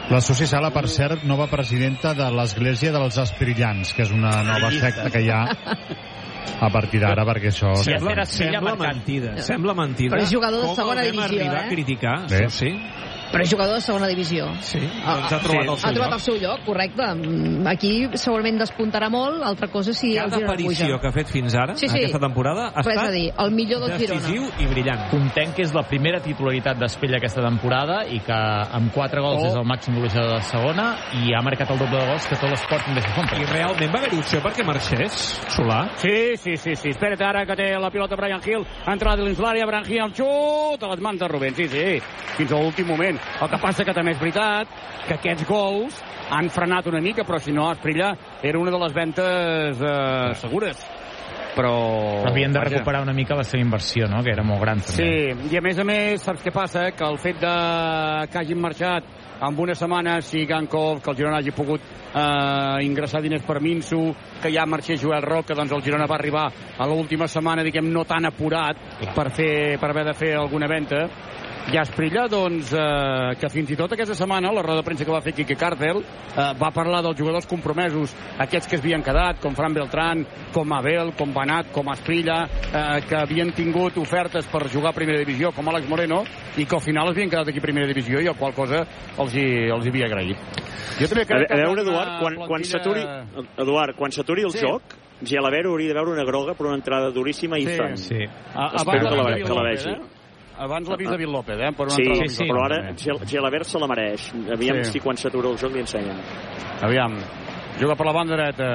La Susi Sala, per cert, nova presidenta de l'Església dels Espirillans, que és una nova secta que hi ha a partir d'ara, perquè això... Sembla mentida. Però és jugador de segona divisió, Com el vam arribar a criticar, sí. Però és jugador de segona divisió. Sí, doncs ha trobat el seu lloc. Correcte. Aquí segurament despuntarà molt. Altra cosa si el Girona puja. Cada aparició que ha fet fins ara, aquesta temporada, ha estat el millor del Girona. Decisiu i brillant. Comptem que és la primera titularitat d'Espella aquesta temporada i que amb 4 gols és el màxim golejador de segona i ha marcat el doble de gols que tot l'esport deixa comprar. I realment va haver-hi opció perquè marxés, Solà? Sí. Espera't ara que té la pilota Brian Hill. Entrada dins l'àrea, Brian Hill, xut a les mans de Rubén. Sí. Fins a l'últim moment. El que passa que també és veritat que aquests gols han frenat una mica, però si no, Esprilla era una de les ventes segures. Però havien de recuperar una mica la seva inversió, no? Que era molt gran també. Sí, i a més, saps què passa? Que el fet que hagin marxat amb una setmana, si Gankov, que el Girona hagi pogut ingressar diners per Minsu, que ja marxés Joel Roca, doncs el Girona va arribar a l'última setmana, diguem, no tan apurat per haver de fer alguna venta. I Esprilla, doncs, que fins i tot aquesta setmana, la roda de premsa que va fer Quique Cárcel, va parlar dels jugadors compromesos, aquests que es havien quedat, com Fran Beltrán, com Abel, com Banat, com Esprilla, que havien tingut ofertes per jugar a primera divisió, com Àlex Moreno, i que al final es havien quedat aquí a primera divisió, i a qual cosa els havia agraït. Jo també crec a veure, Eduard, quan s'aturi el joc, Gelabert hauria de veure una groga per una entrada duríssima i Fran. Sí. Espero que la vegi. Abans l'ha vist David López, per una entrada. Però ara Gelabert se la mereix. Aviam si quan s'atura el joc li ensenyen. Aviam, juga per la banda dreta.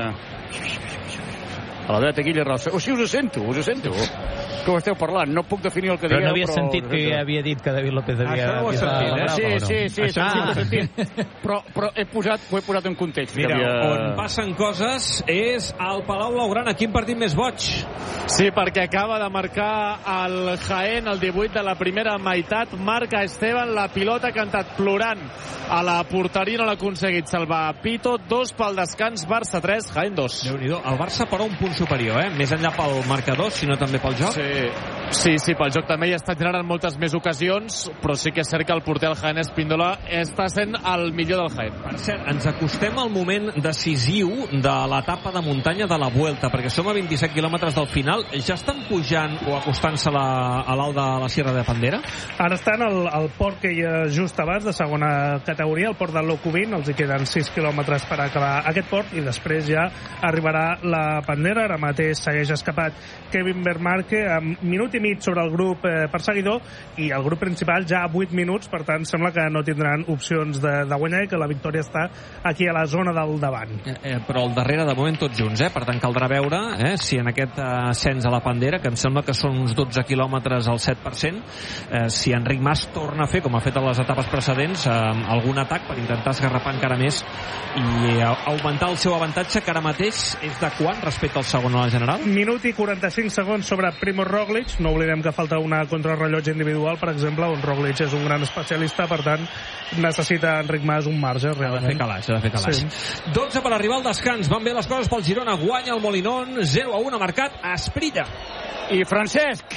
A la dreta Guille Rossa. Sí, us sento. Com esteu parlant? No puc definir el que digueu, però... no havia sentit que havia dit que David López havia... Això no ho he sentit, Sí, això ho he sentit. Però ho he posat en context. Mira, on passen coses és al Palau Blaugrana. Quin partit més boig? Sí, perquè acaba de marcar el Jaén, el 18 de la primera meitat. Marca Esteban, la pilota que ha anat plorant a la porteria, no l'ha aconseguit salvar. Pito, 2 pel descans, Barça 3, Jaén 2. Déu-n'hi-do, el Barça però un punt superior, més enllà pel marcador, sinó també pel joc. Sí, pel joc també hi està generant moltes més ocasions, però sí que és cert que el porter del Jaén, Espíndola, està sent el millor del Jaén. Per cert, ens acostem al moment decisiu de l'etapa de muntanya de la Vuelta, perquè som a 27 quilòmetres del final. Ja estan pujant o acostant-se a l'alt de la Sierra de Pandera? Ara estan al port que hi ha just abans, de segona categoria, el port de Locubín. Els hi queden 6 quilòmetres per acabar aquest port i després ja arribarà la Pandera. Ara mateix segueix escapat Kevin Vermarque amb minut i mig sobre el grup perseguidor i el grup principal ja a 8 minuts, per tant sembla que no tindran opcions de guanyar i que la victòria està aquí a la zona del davant. Però al darrere de moment tots junts, per tant caldrà veure si en aquest ascens a la Pandera, que em sembla que són uns 12 quilòmetres al 7%, si Enric Mas torna a fer, com ha fet a les etapes precedents, algun atac per intentar esgarrapar encara més i augmentar el seu avantatge, que ara mateix és de quant respecte al segon a la general? Minut i 45 segons sobre Primož Roglič. No oblidem que falta una contrarrellotge individual, per exemple, on Roglič és un gran especialista, per tant necessita Enric Mas un marge realment. Ha de fer calaix. Sí. 12 per arribar al descans. Van bé les coses pel Girona, guanya el Molinón, 0-1 ha marcat Esprilla. I Francesc,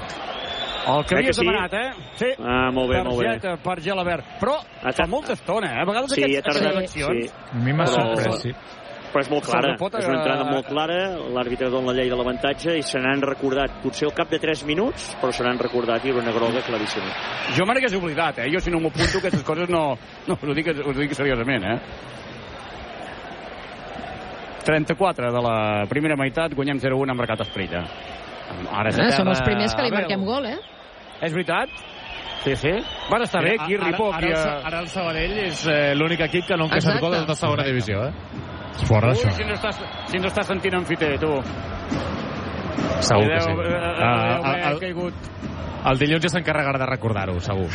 el que havies demanat, Sí. Molt bé, molt bé. Per Gelabert. Però fa molta estona, A vegades aquestes eleccions... A mi m'ha sorprès, sí. Però és molt clara, és una entrada molt clara, l'àrbitre dona la llei de l'avantatge i se n'han recordat, potser al cap de 3 minuts, però se n'han recordat i era una groga claríssima. Jo me n'hagués oblidat, Jo si no m'ho apunto, aquestes coses no us ho dic seriosament, 34 de la primera meitat, guanyem 0-1, ha marcat Esprilla. Som els primers que li marquem gol, És veritat? Sí. Van estar bé aquí, Ripó. Ara el Sabadell és l'únic equip que no ha encaixat gol de segona divisió, És fora, això. Si no estàs sentint anfiter, tu. Segur que sí. El dilluns ja s'encarregarà de recordar-ho, segur.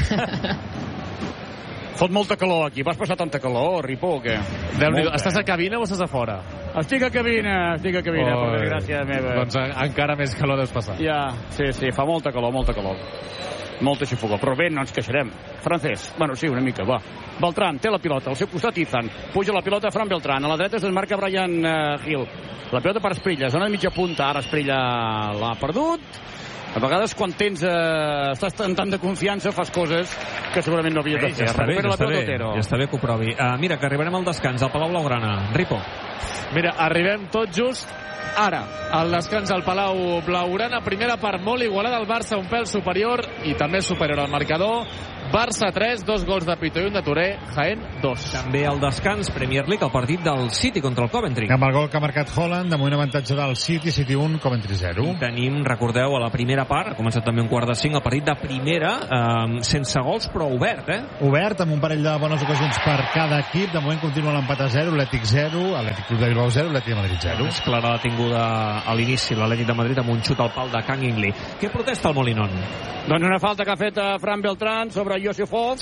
Fot molta calor aquí. Vas passar tanta calor, Ripó, o què? Estàs a cabina o estàs a fora? Estic a cabina, per desgràcia meva. Doncs encara més calor deus passar. Ja, sí, fa molta calor. Molta xifogó, però bé, no ens queixarem. Francesc, sí, una mica, va. Beltrán té la pilota, al seu costat Izan. Puja la pilota Fran Beltrán, a la dreta es desmarca Brian Hill. La pilota per Esprilla, zona de mitja punta, ara Esprilla l'ha perdut. A vegades quan estàs tan de confiança fas coses que segurament no havies de fer. Ja està bé que ho provi. Mira, que arribarem al descans al Palau Blaugrana. Ripo. Mira, arribem tot just ara al descans al Palau Blaugrana. Primera part molt igualada, el Barça un pèl superior i també superior al marcador. Barça 3, 2 gols de Pito i un de Touré, Jaén 2. També al descans Premier League, el partit del City contra el Coventry. Amb el gol que ha marcat Haaland, de moment avantatge del City 1, Coventry 0. I tenim, recordeu, a la primera part, ha començat també un quart de 5, el partit de primera, sense gols, però obert, Obert, amb un parell de bones ocasions per cada equip. De moment continua l'empat a 0, Atlètic 0, Atlètic Club de Bilbao 0, Atlètic de Madrid 0. És clara la tinguda a l'inici, l'Atlètic de Madrid amb un xut al pal de Kang In-lee. Què protesta el Molinón? Doncs una falta que ha fet Fran Beltrán sobre Yosifov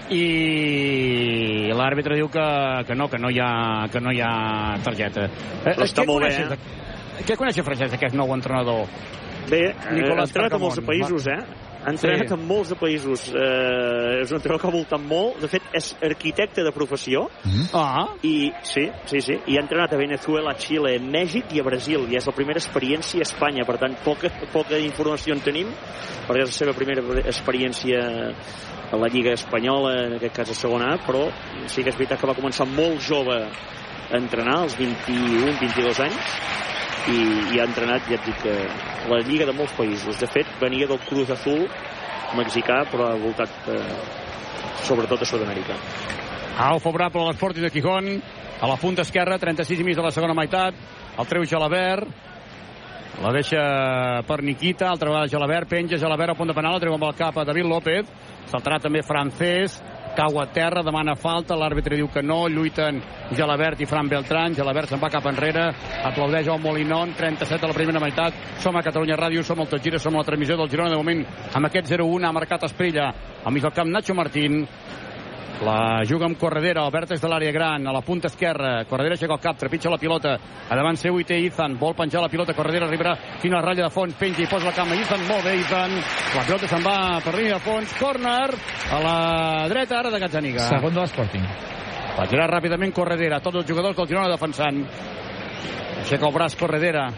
i l'àrbitre diu que no hi ha targeta. Però està molt bé, Què coneix Francesc, aquest nou entrenador? Bé, ha entrenat a molts països, Ha entrenat en molts de països. És un entrenador que ha voltat molt. De fet, és arquitecte de professió. I sí. I ha entrenat a Venezuela, a Xile, a Mèxic i a Brasil. I és la primera experiència a Espanya. Per tant, poca informació en tenim, perquè és la seva primera experiència a la Lliga Espanyola, en aquest cas a segona A, però sí que és veritat que va començar molt jove a entrenar, als 21-22 anys, i ha entrenat, ja et dic, la Lliga de molts països. De fet, venia del Cruz Azul mexicà, però ha voltat sobretot a Sud-amèrica. Favorable a l'Sporting de Gijón, a la punta esquerra, 36 i mig de la segona meitat, el treu Gelabert, la deixa per Nikita, altra vegada Gelabert, penja Gelabert a punt de penal, la treu amb el cap a David López, saltarà també Francés, cau a terra, demana falta, l'àrbitre diu que no, lluiten Gelabert i Fran Beltrán, Gelabert se'n va cap enrere, aplaudeix el Molinón, 37 a la primera meitat, som a Catalunya Ràdio, som al Tot Gira, som a la transmissió del Girona, de moment amb aquest 0-1 ha marcat Esprilla, al mig del camp Nacho Martín, la juga amb Corredera, al vèrtex de l'àrea gran, a la punta esquerra, Corredera aixeca el cap, trepitja la pilota, a davant seu hi té Izan, vol penjar la pilota, Corredera arribarà fins a la ratlla de fons, penja i posa la cama Izan, molt bé Izan, la pilota se'n va per línia de fons, córner a la dreta ara de Gazzaniga. Segon de l'Sporting. Va girar ràpidament Corredera, tots els jugadors del Girona defensant, aixeca el braç Corredera,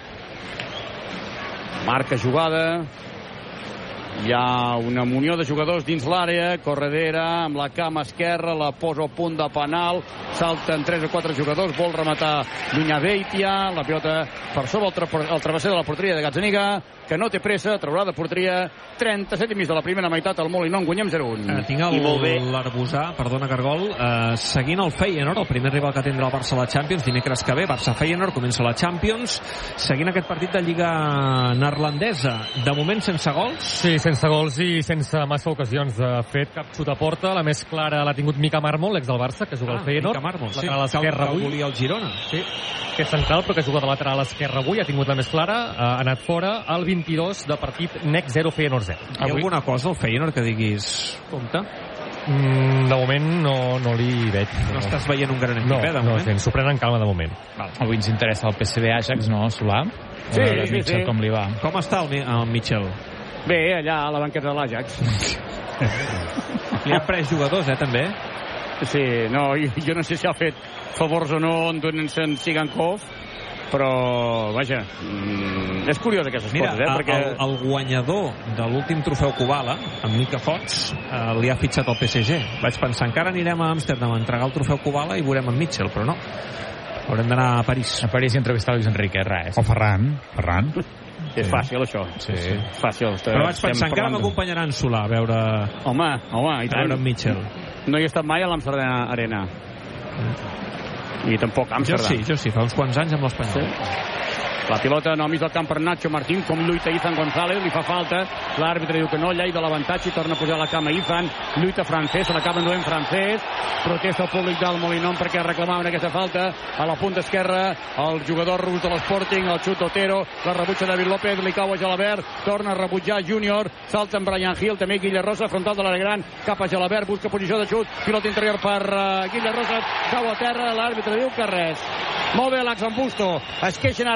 marca jugada, hi ha una munió de jugadors dins l'àrea, Corredera amb la cama esquerra, la posa al punt de penal, salten 3 o 4 jugadors, vol rematar Viñaveitia, la pilota per sobre el travesser de la porteria de Gazzaniga, que no té pressa, traurà de porteria, 37 i mig de la primera meitat, el Molinón, guanyem 0-1. Tinc l'Arbusà, perdona Cargol, seguint el Feyenoord, el primer rival que tindrà el Barça a la Champions, dimecres que ve, Barça-Feyenoord, comença la Champions, seguint aquest partit de Lliga neerlandesa, de moment sense gols? Sí, sense gols i sense massa ocasions. De fet, cap xut a porta, la més clara l'ha tingut Mika Marmol, l'ex del Barça, que juga al Feyenoord. Mika Marmol, sí, a l'esquerra avui. Volia el Girona. Sí, que és central, però que juga de lateral a l'esquerra avui, ha tingut la més clara, ha anat fora al 22 de partit NEC 0, Feyenoord 0. Hi ha alguna cosa al Feyenoord que diguis compte? De moment no li veig. No estàs veient un gran equip, de moment? No, gens, s'ho prenen en calma de moment. Avui ens interessa el PSV Ajax, no, Solà? Sí. Com li va? Com està el Mitchell? Bé, allà a la banqueta de l'Ajax. Li han pres jugadors, també? Sí, no, jo no sé si ha fet favors o no en donant-se'n Sigankov, però, vaja, és curiós aquestes coses, perquè el guanyador de l'últim trofeu Kubala, en Mika Fox, li ha fitxat el PSG. Vaig pensar, encara anirem a Amsterdam a entregar el trofeu Kubala i veurem en Mitchell, però no. Haurem d'anar a París. A París i entrevistar Luis Enrique, res. O Ferran. És fàcil, això. Sí. Fàcil. Però vaig pensar, encara m'acompanyaran Solà a veure... Home, i tant. A veure en Mitchell. No hi he estat mai a l'Amsterdam Arena. I tampoc Amsterdam. Jo sí, fa uns quants anys amb l'Espanyol. Sí. La pilota no mig del camp per Nacho Martín, com lluita Izan González, li fa falta, l'àrbitre diu que no, llei de l'avantatge i torna a pujar la cama Izan, lluita Francés, se l'acaba enduent Francés, protesta el públic del Molinón perquè reclamaven aquesta falta, a la punta esquerra el jugador rus de l'Sporting, el xut Otero, la rebutja David López, li cau a Gelabert, torna a rebutjar Júnior, salta en Brian Hill, també Guille Rosa, frontal de l'àrea gran, cap a Gelabert, busca posició de xut, pilota interior per Guille Rosa, cau a terra, l'àrbitre diu que res. Molt bé l'Ax en Busto, es queixen ara Guille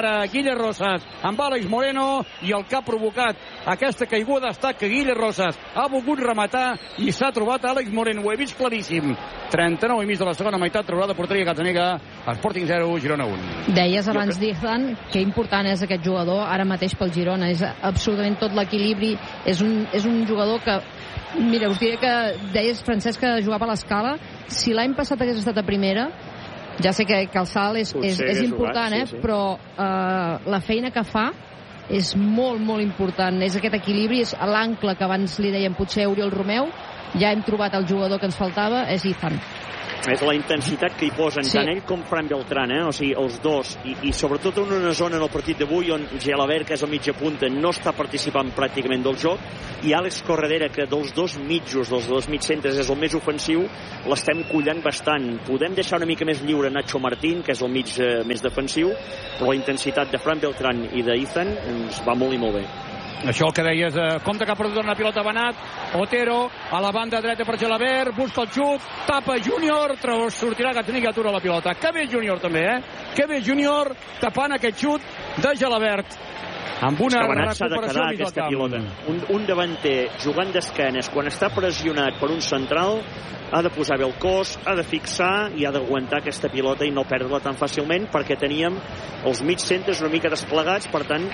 Guille Rosas amb Àlex Moreno, i el que ha provocat aquesta caiguda ha estat que Guille Rosas ha volgut rematar i s'ha trobat Àlex Moreno. Ho he vist claríssim. 39,5 de la segona meitat, traurà de porteria Gazzaniga. Sporting 0, Girona 1. Deies abans d'Izan que important és aquest jugador ara mateix pel Girona. És absolutament tot l'equilibri. És un jugador que... Mira, us diré que deies, Francesc, que jugava a l'Escala. Si l'any passat hagués estat a primera, ja sé que el salt és important, sí. Però la feina que fa és molt, molt important. És aquest equilibri, és l'ancle que abans li deien potser Oriol Romeu. Ja hem trobat el jugador que ens faltava, és Izan. És la intensitat que hi posen tant ell com Fran Beltrán, o sigui, els dos, i sobretot en una zona en el partit d'avui on Gelabert, que és el mitja punta, no està participant pràcticament del joc, i Àlex Corredera, que dels dos mitjos, dels dos mitjcentres, és el més ofensiu, l'estem collant bastant. Podem deixar una mica més lliure Nacho Martín, que és el mig més defensiu, però la intensitat de Fran Beltrán i d'Izan ens va molt i molt bé. Això el que deies, compte que ha perdut una pilota Benat, Otero a la banda dreta per Gelabert, busca el xut, tapa Júnior, sortirà Gazzaniga, atura la pilota. Que bé Júnior també, Que bé Júnior tapant aquest xut de Gelabert. Amb una recuperació mig del camp. Pilota. Un davanter jugant d'esquenes, quan està pressionat per un central, ha de posar bé el cos, ha de fixar i ha d'aguantar aquesta pilota i no perdre-la tan fàcilment, perquè teníem els mig centres una mica desplegats, per tant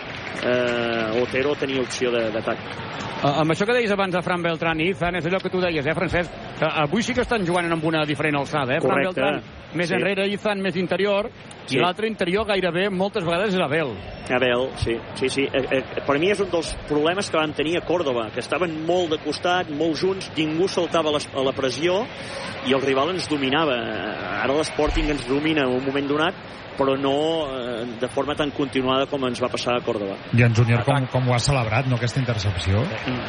Otero tenia opció d'atac. Amb això que deies abans de Fran Beltrán i Izan, és allò que tu deies, Francesc, que avui sí que estan jugant amb una diferent alçada, Fran Beltrán més enrere, Izan més interior, i l'altre interior gairebé moltes vegades és Abel. Abel, sí. Per mi és un dels problemes que van tenir a Còrdova, que estaven molt de costat, molt junts, ningú saltava a la pressió i el rival ens dominava. Ara l'Sporting ens domina en un moment donat, però no de forma tan continuada com ens va passar a Còrdova. I en Júnior com ho ha celebrat, no, aquesta intercepció?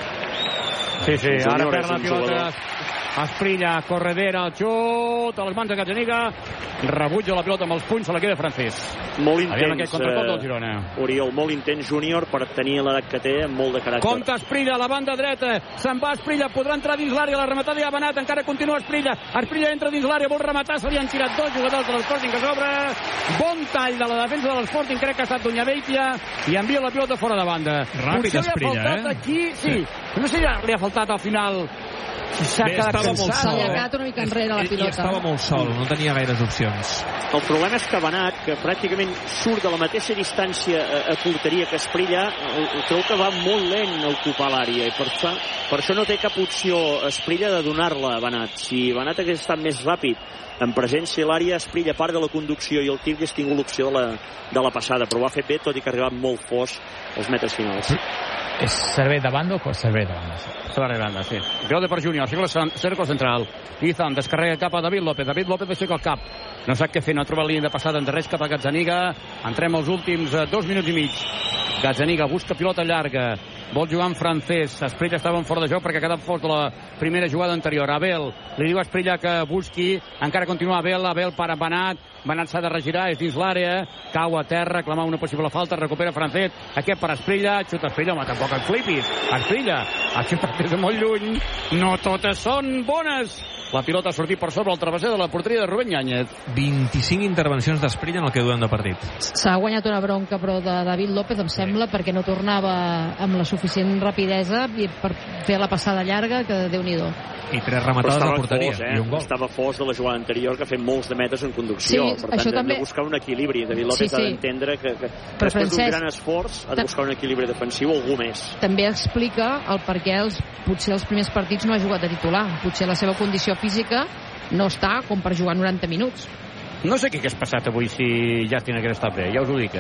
Sí, ara perd la pilota Asprilla, Corredera, el xut a les mans de Gazzaniga, rebutja la pilota amb els punys, se la queda Francés. Molt intens, aquest contracop del Girona. Oriol, molt intens Júnior per tenir l'edat que té, amb molt de caràcter. Compte Asprilla a la banda dreta, se'n va Asprilla, podrà entrar dins l'àrea, la rematada ja ha Benat, encara continua Asprilla entra dins l'àrea, vol rematar, se li han tirat dos jugadors de l'Sporting que s'obre, bon tall de la defensa de l'Sporting, crec que ha estat Doñaveitia, i envia la pilota fora de banda. Ràpid Asprilla, aquí, sí. No sé si li ha faltat al final. Estava molt sol. S'ha quedat una mica enrere la pilota. I estava molt sol, no tenia gaires opcions. El problema és que Benat, que pràcticament surt de la mateixa distància a porteria que Asprilla, creu que va molt lent a ocupar l'àrea, i per això no té cap opció Asprilla de donar-la a Benat. Si Benat hagués estat més ràpid en presència a l'àrea, Asprilla, a part de la conducció i el tir, hagués tingut l'opció de la passada, però ho ha fet bé, tot i que ha arribat molt fos als metres finals. És servei de banda o servei de banda? Servei de banda, sí. Pilota per Júnior, cercle central. Izan descarrega cap a David López. David López aixeca el cap. No sap què fer, no ha trobat línia de passada en res cap a Gazzaniga. Entrem als últims 2 minuts i mig. Gazzaniga busca pilota llarga. Vol jugar amb Francés. Asprilla estava en fora de joc perquè ha quedat fort de la primera jugada anterior. Abel li diu a Asprilla que busqui. Encara continua Abel para Benat. Benat s'ha de regirar, és dins l'àrea. Cau a terra, clama una possible falta. Recupera Francés. Aquest per Asprilla. Xuta Asprilla, home, tampoc et flipis. Asprilla ha xutat des de molt lluny. No totes són bones. La pilota ha sortit per sobre el travesser de la porteria de Rubén Yáñez. 25 intervencions d'Asprilla en el que duem de partit. S'ha guanyat una bronca, però de David López, em sembla, perquè no tornava amb la suficient rapidesa i per fer la passada llarga, que Déu-n'hi-do. I 3 rematades a porteria. I un gol. Estava fos de la jugada anterior, que ha fet molts de metres en conducció. Sí, per tant, hem de buscar un equilibri. David López ha d'entendre que després d'un gran esforç ha de buscar un equilibri defensiu o algú més. També explica el per què potser els primers partits no ha jugat de titular. Potser la seva condició física no està com per jugar 90 minuts. No sé què hagués passat avui si Justin hagués estat bé, ja us ho dic,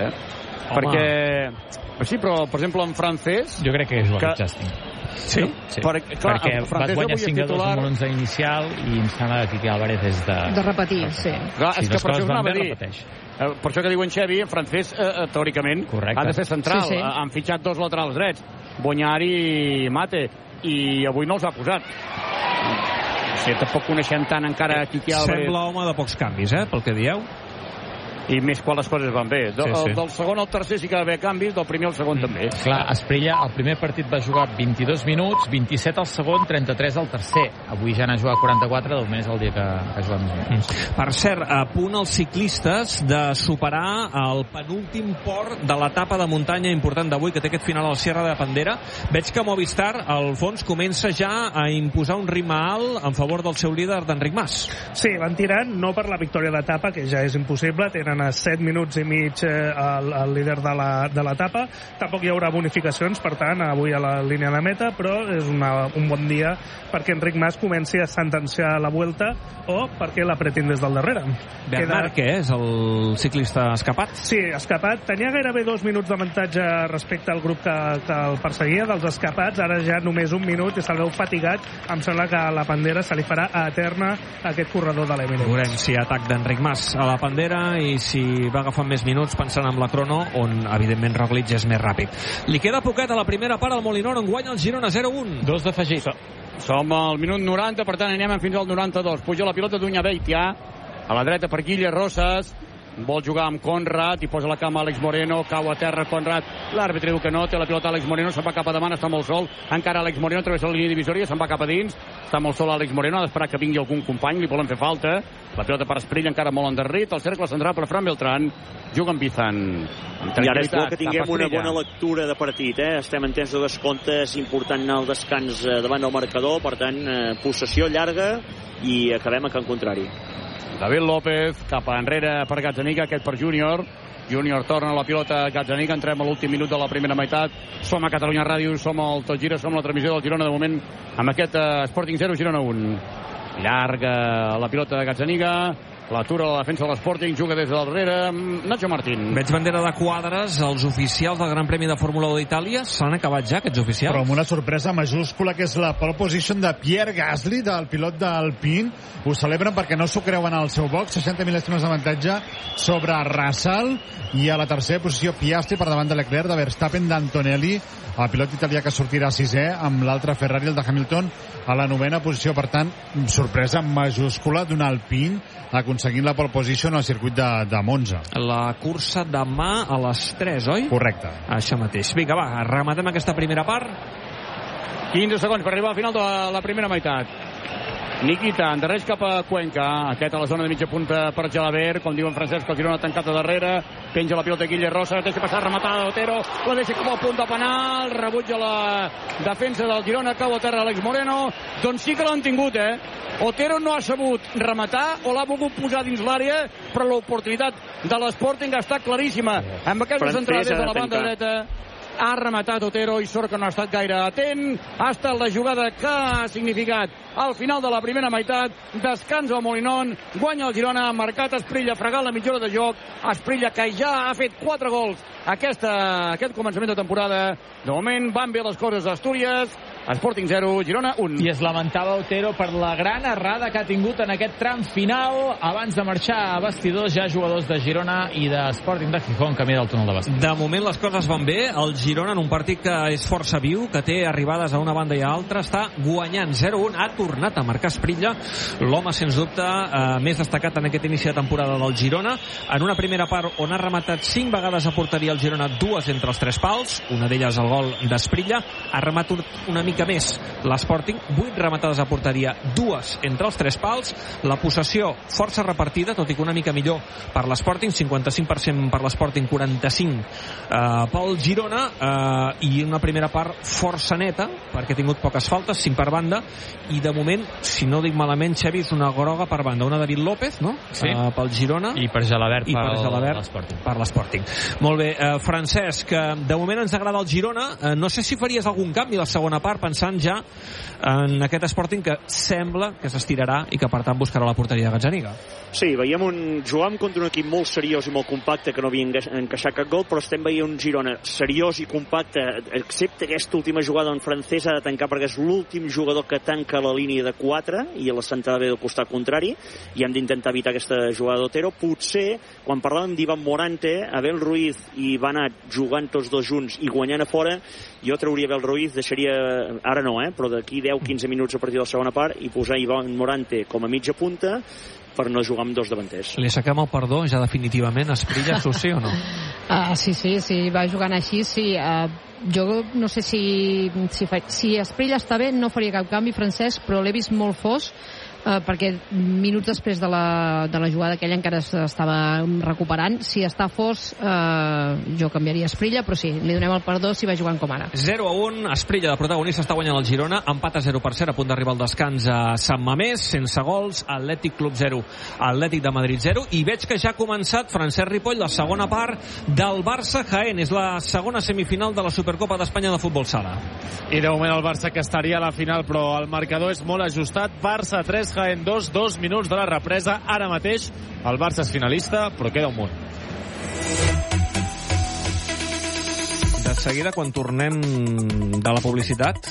perquè... Sí, però, per exemple, en Francés... Jo crec que hagués jugat Justin. Sí? Perquè va guanyar 5-2 en un 11 inicial i em sembla que Quique Álvarez és de repetir, sí. Clar, és que per això anava a dir. Per això que diuen Xevi, en Francés, teòricament, ha de ser central. Sí. Han fitxat 2 laterals drets, Bonyar i Mate, i avui no els ha posat. Sí, tampoc coneixem tant encara Quique Álvarez. Sembla home de pocs canvis, pel que dieu. i més quan les coses van bé. Del segon al tercer sí que va haver canvis, del primer al segon també. Clar, Espriella, el primer partit va jugar 22 minuts, 27 al segon, 33 al tercer. Avui ja n'ha jugat 44, del mes el dia que ha jugat més minuts. Per cert, a punt els ciclistes de superar el penúltim port de l'etapa de muntanya important d'avui, que té aquest final a la Sierra de Pendera. Veig que Movistar, al fons, comença ja a imposar un ritme alt en favor del seu líder, d'Enric Mas. Sí, van tirant, no per la victòria d'etapa, que ja és impossible, tenen a 7 minuts i mig el líder de l'etapa. Tampoc hi haurà bonificacions, per tant, avui a la línia de meta, però és un bon dia perquè Enric Mas comenci a sentenciar la Vuelta o perquè l'apretin des del darrere. Bernard, què és el ciclista escapat? Sí, escapat. Tenia gairebé 2 minuts d'avantatge respecte al grup que el perseguia, dels escapats. Ara ja només 1 minut i se'l veu fatigat. Em sembla que a la Pendera se li farà eterna aquest corredor de l'Emirates. Veurem si atac d'Enric Mas a la Pendera i si va agafant més minuts pensant en la crono, on evidentment Roglic és més ràpid. Li queda poquet a la primera part al Molinón, on guanya el Girona 0-1. Dos d'afegit. Som al minut 90, per tant anem fins al 92. Puja la pilota d'Uñabeitia, a la dreta per Guille Rosas, vol jugar amb Conrad i posa la cama Àlex Moreno, cau a terra Conrad, l'àrbitre diu que no, té la pilota Àlex Moreno, se'n va cap a davant, està molt sol, encara Àlex Moreno travessa la línia divisòria, se'n va cap a dins, està molt sol Àlex Moreno, ha d'esperar que vingui algun company, li volen fer falta, la pilota per Esprill encara molt endarrit, el cercle central per Fran Beltrán, juga amb Bizan. I ara és bo que tinguem una bona lectura de partit, estem en temps de descompte, és important anar al descans davant del marcador, per tant, possessió llarga i acabem a camp contrari. David López cap enrere per Gazzaniga, aquest per Júnior torna la pilota a Gazzaniga, entrem a l'últim minut de la primera meitat, som a Catalunya Ràdio, som al Tot Gira, som la transmissió del Girona de moment amb aquest Sporting 0, Girona 1. Llarga la pilota de Gazzaniga, l'atura la defensa de l'Sporting, juga des del darrere Nacho Martín. Veig bandera de quadres, els oficials del Gran Premi de Fórmula 1 d'Itàlia s'han acabat ja, aquests oficials. Però amb una sorpresa majúscula, que és la pole position de Pierre Gasly, del pilot d'Alpine. Ho celebren perquè no s'ho creuen al seu box, 60 mil·lèsimes d'avantatge sobre Russell, i a la tercera posició Piastri per davant de Leclerc, de Verstappen, d'Antonelli, el pilot italià que sortirà sisè, amb l'altre Ferrari, el de Hamilton, a la novena posició. Per tant, sorpresa majúscula d'un Alpine aconseguint la pole position al circuit de Monza. La cursa demà a les 3, oi? Correcte. Això mateix. Vinga, va, rematem aquesta primera part. 15 segons per arribar al final de la primera meitat. Nikita endarreix cap a Cuenca, aquest a la zona de mitja punta per Jalabert, com diuen Francesc, el Girona tancat a darrere, penja la pilota Guille Rosas, deixa passar rematada Otero, la deixa com a punt de penal, rebutja la defensa del Girona, cau a terra Àlex Moreno, doncs sí que l'han tingut, Otero no ha sabut rematar o l'ha volgut posar dins l'àrea, però l'oportunitat de l'Sporting ha estat claríssima, amb aquesta centrada des de la banda dreta. Ha rematat Otero i sort que no ha estat gaire atent. Ha estat la jugada que ha significat al final de la primera meitat. Descans al Molinón, guanya el Girona, ha marcat Esprilla, fregant la mitja hora de joc. Esprilla, que ja ha fet 4 gols aquest començament de temporada. De moment van bé les coses d'Astúries. Sporting 0, Girona 1. I es lamentava Otero per la gran errada que ha tingut en aquest tram final. Abans de marxar a vestidors, ja jugadors de Girona i de Sporting de Gijón, camí del túnel de vestidors. De moment les coses van bé. El Girona, en un partit que és força viu, que té arribades a una banda i a l'altra, està guanyant 0-1. Ha tornat a marcar Esprilla, l'home, sens dubte, més destacat en aquest inici de temporada del Girona. En una primera part on ha rematat 5 vegades a porteria el Girona, 2 entre els 3 pals, una d'elles el gol d'Esprilla. Ha rematat una mica més l'Sporting, 8 rematades a porteria, 2 entre els 3 pals. La possessió força repartida, tot i que una mica millor per l'Sporting, 55% per l'Sporting, 45% pel Girona, i una primera part força neta, perquè ha tingut poques faltes, 5 per banda, i de moment, si no dic malament, Xavi, és una groga per banda, una David López, no? Sí. Pel Girona, i per Jalabert per l'Sporting. Molt bé, Francesc, de moment ens agrada el Girona. No sé si faries algun canvi a la segona part, pensant ja en aquest Sporting que sembla que s'estirarà i que per tant buscarà la porteria de Gazzaniga. Sí, veiem jugàvem contra un equip molt seriós i molt compacte, que no havia encaixat cap gol, però estem veient un Girona seriós i compacte, excepte aquesta última jugada on Francesc ha de tancar, perquè és l'últim jugador que tanca la línia de 4 i a la centrada ve del costat contrari, i hem d'intentar evitar aquesta jugada d'Otero. Potser, quan parlàvem d'Ivan Morante, Abel Ruiz i va anar jugant tots dos junts i guanyant a fora, jo trauria Abel Ruiz, deixaria, ara no, però d'aquí 10-15 minuts a partir de la segona part, i posar Ivan Morante com a mitja punta per no jugar amb dos davanters. Li aixequem el perdó ja definitivament a Esprilla, sí o no? Sí, va jugant així, sí. Jo no sé si Esprilla està bé, no faria cap canvi, Francesc, però l'he vist molt fos, perquè minuts després de la jugada aquella encara s'estava recuperant. Si està fos, jo canviaria Esprilla, però sí, li donem el perdó si va jugant com ara. 0-1, Esprilla de protagonista està guanyant el Girona, empat a 0-0, a punt d'arribar al descans a Sant Mamés, sense gols, Atlètic Club 0, Atlètic de Madrid 0, i veig que ja ha començat Francesc Ripoll la segona part del Barça-Jaén. És la segona semifinal de la Supercopa d'Espanya de Futbol Sala. I de moment el Barça, que estaria a la final, però el marcador és molt ajustat. Barça 3, Jaén 2, 2 minuts de la represa. Ara mateix el Barça és finalista, però queda un munt. De seguida, quan tornem de la publicitat,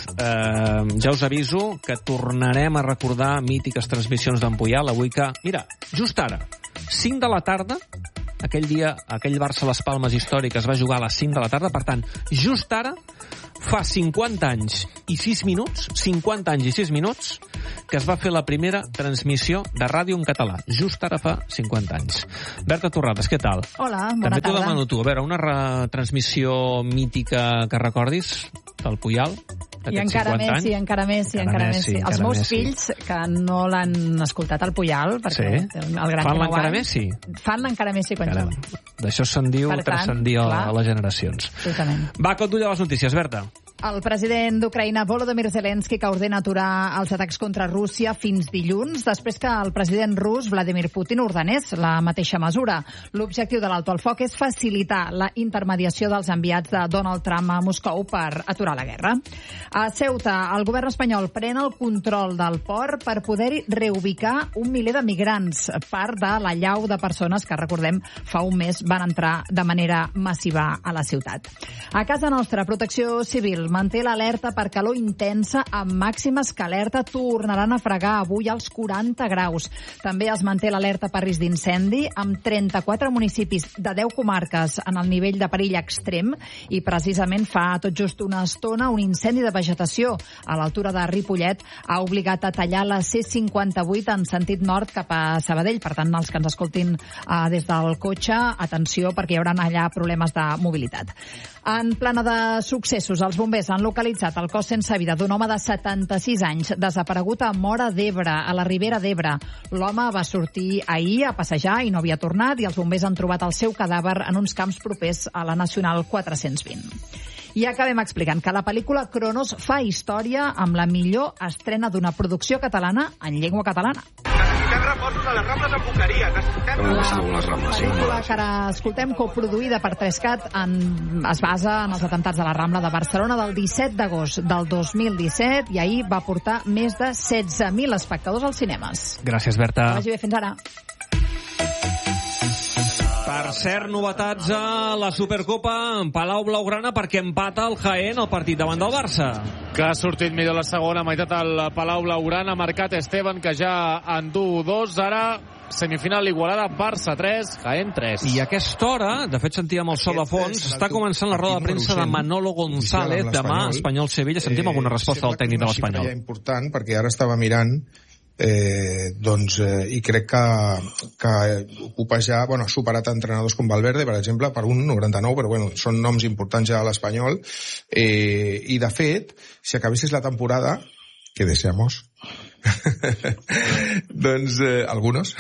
ja us aviso que tornarem a recordar mítiques transmissions d'en Puyal. Avui que, mira, just ara, 5 de la tarda, aquell dia, aquell Barça-Les Palmes històric es va jugar a les 5 de la tarda, per tant, just ara, fa 50 anys i 6 minuts, 50 anys i 6 minuts, que es va fer la primera transmissió de ràdio en català. Just ara fa 50 anys. Berta Torrades, què tal? Hola, bona tarda. També t'ho demano tu. A veure, una retransmissió mítica que recordis del Puyal? I encara més, i encara més. Els meus fills, que no l'han escoltat al Puyal, perquè el gran fan l'encara més, sí? Fan l'encara més, sí, quan juga. D'això se'n diu transcendir a les generacions. Totalment. Va, cop d'ull a les notícies, Berta. El president d'Ucraïna, Volodymyr Zelensky, que ordena aturar els atacs contra Rússia fins dilluns, després que el president rus, Vladimir Putin, ordenés la mateixa mesura. L'objectiu de l'alto al foc és facilitar la intermediació dels enviats de Donald Trump a Moscou per aturar la guerra. A Ceuta, el govern espanyol pren el control del port per poder-hi reubicar 1 miler de migrants, part de la llau de persones que, recordem, fa un mes van entrar de manera massiva a la ciutat. A casa nostra, Protecció Civil manté l'alerta per calor intensa amb màximes que alerta tornaran a fregar avui als 40 graus. També es manté l'alerta per risc d'incendi amb 34 municipis de 10 comarques en el nivell de perill extrem i precisament fa tot just una estona un incendi de vegetació a l'altura de Ripollet ha obligat a tallar la C58 en sentit nord cap a Sabadell. Per tant, els que ens escoltin des del cotxe, atenció, perquè hi haurà allà problemes de mobilitat. En plana de successos, els bombers han localitzat el cos sense vida d'un home de 76 anys desaparegut a Móra d'Ebre, a la Ribera d'Ebre. L'home va sortir ahir a passejar i no havia tornat i els bombers han trobat el seu cadàver en uns camps propers a la Nacional 420. I acabem explicant que la pel·lícula Cronos fa història amb la millor estrena d'una producció catalana en llengua catalana. Necessitem reforços a les Rambles amb Boqueria. La pel·lícula que ara escoltem, coproduïda per 3CAT, es basa en els atemptats de la Rambla de Barcelona del 17 d'agost del 2017 i ahir va portar més de 16.000 espectadors als cinemes. Gràcies, Berta. Que vagi bé, fins ara. Per cert, novetats a la Supercopa en Palau Blaugrana perquè empata el Jaén el partit davant del Barça. Que ha sortit millor la segona meitat al Palau Blaugrana, ha marcat Esteban, que ja en du 2. Ara semifinal igualada, Barça 3, Jaén 3. I a aquesta hora, de fet sentíem el so de fons, està començant la roda de premsa de Manolo González, demà Espanyol-Sevilla. Sentim alguna resposta del tècnic de l'Espanyol. És important, perquè ara estava mirant i crec que ocupa ja, ha superat entrenadors com Valverde, per exemple, per un 99, però són noms importants ja a l'Espanyol, i de fet, si acabessis la temporada, que deseamos, algunos,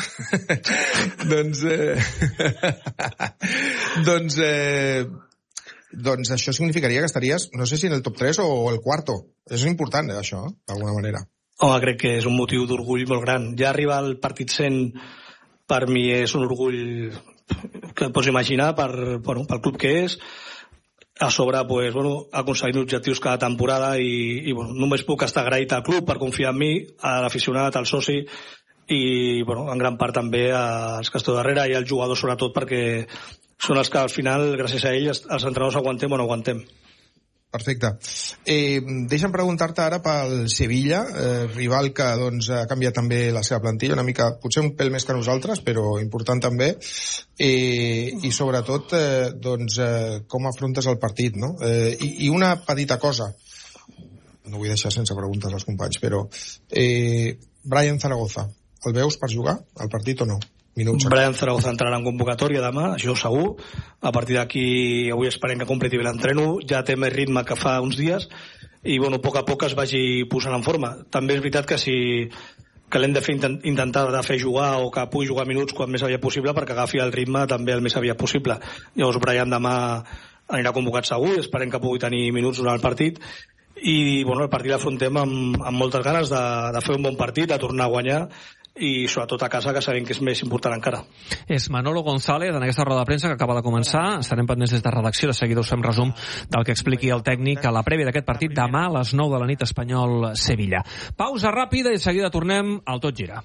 doncs això significaria que estaries, no sé si en el top 3 o el quarto. És important, això, d'alguna manera. Home, crec que és un motiu d'orgull molt gran. Ja arribar al partit 100 per mi és un orgull que et pots imaginar pel club que és. A sobre, aconseguint objectius cada temporada i només puc estar agraït al club per confiar en mi, a l'aficionat, al soci i en gran part també als que estou darrere i als jugadors sobretot, perquè són els que al final, gràcies a ells, els entrenadors aguantem o no aguantem. Perfecte. Deixa'm preguntar-te ara pel Sevilla, rival que ha canviat també la seva plantilla, una mica, potser un pèl més que nosaltres, però important també, i sobretot com afrontes el partit, no? I una petita cosa, no vull deixar sense preguntes als companys, però Brian Zaragoza, El veus per jugar al partit o no? Brian Zaragoza entrarà en convocatòria demà, això segur. A partir d'aquí avui esperem que completi bé l'entreno, ja té més ritme que fa uns dies i a poc a poc es vagi posant en forma. També és veritat que l'hem de fer intentar de fer jugar o que pugui jugar minuts quan més aviat possible perquè agafi el ritme també el més aviat possible. Llavors Brian demà anirà convocat segur i esperem que pugui tenir minuts durant el partit i el partit l'afrontem amb moltes ganes de fer un bon partit, de tornar a guanyar i sobretot a casa, que sabem que és més important encara. És Manolo González en aquesta roda de premsa que acaba de començar. Estarem pendents des de redacció, de seguida us fem resum del que expliqui el tècnic a la prèvia d'aquest partit demà a les 9 de la nit, Espanyol-Sevilla. Pausa ràpida i de seguida tornem al Tot Gira.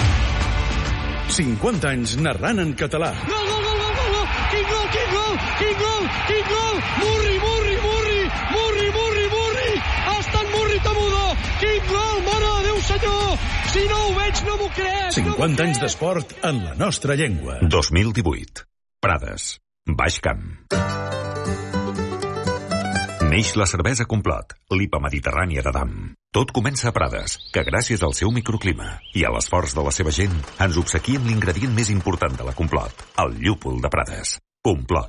50 anys narrant en català. Gol, gol, gol, gol, gol! Quin gol, quin gol, quin gol, quin gol! Murri, Murri, Murri, Murri, Murri, Murri! Ha estat Murri Tamudó! Quin gol, mare de Déu, senyor! Si no ho veig, no m'ho crec! 50 anys d'esport en la nostra llengua. 2018. Prades. Baix Camp. Neix la cervesa Complot, l'IPA mediterrània d'Adam. Tot comença a Prades, que gràcies al seu microclima i a l'esforç de la seva gent ens obsequia amb l'ingredient més important de la Complot, el llúpol de Prades. Complot,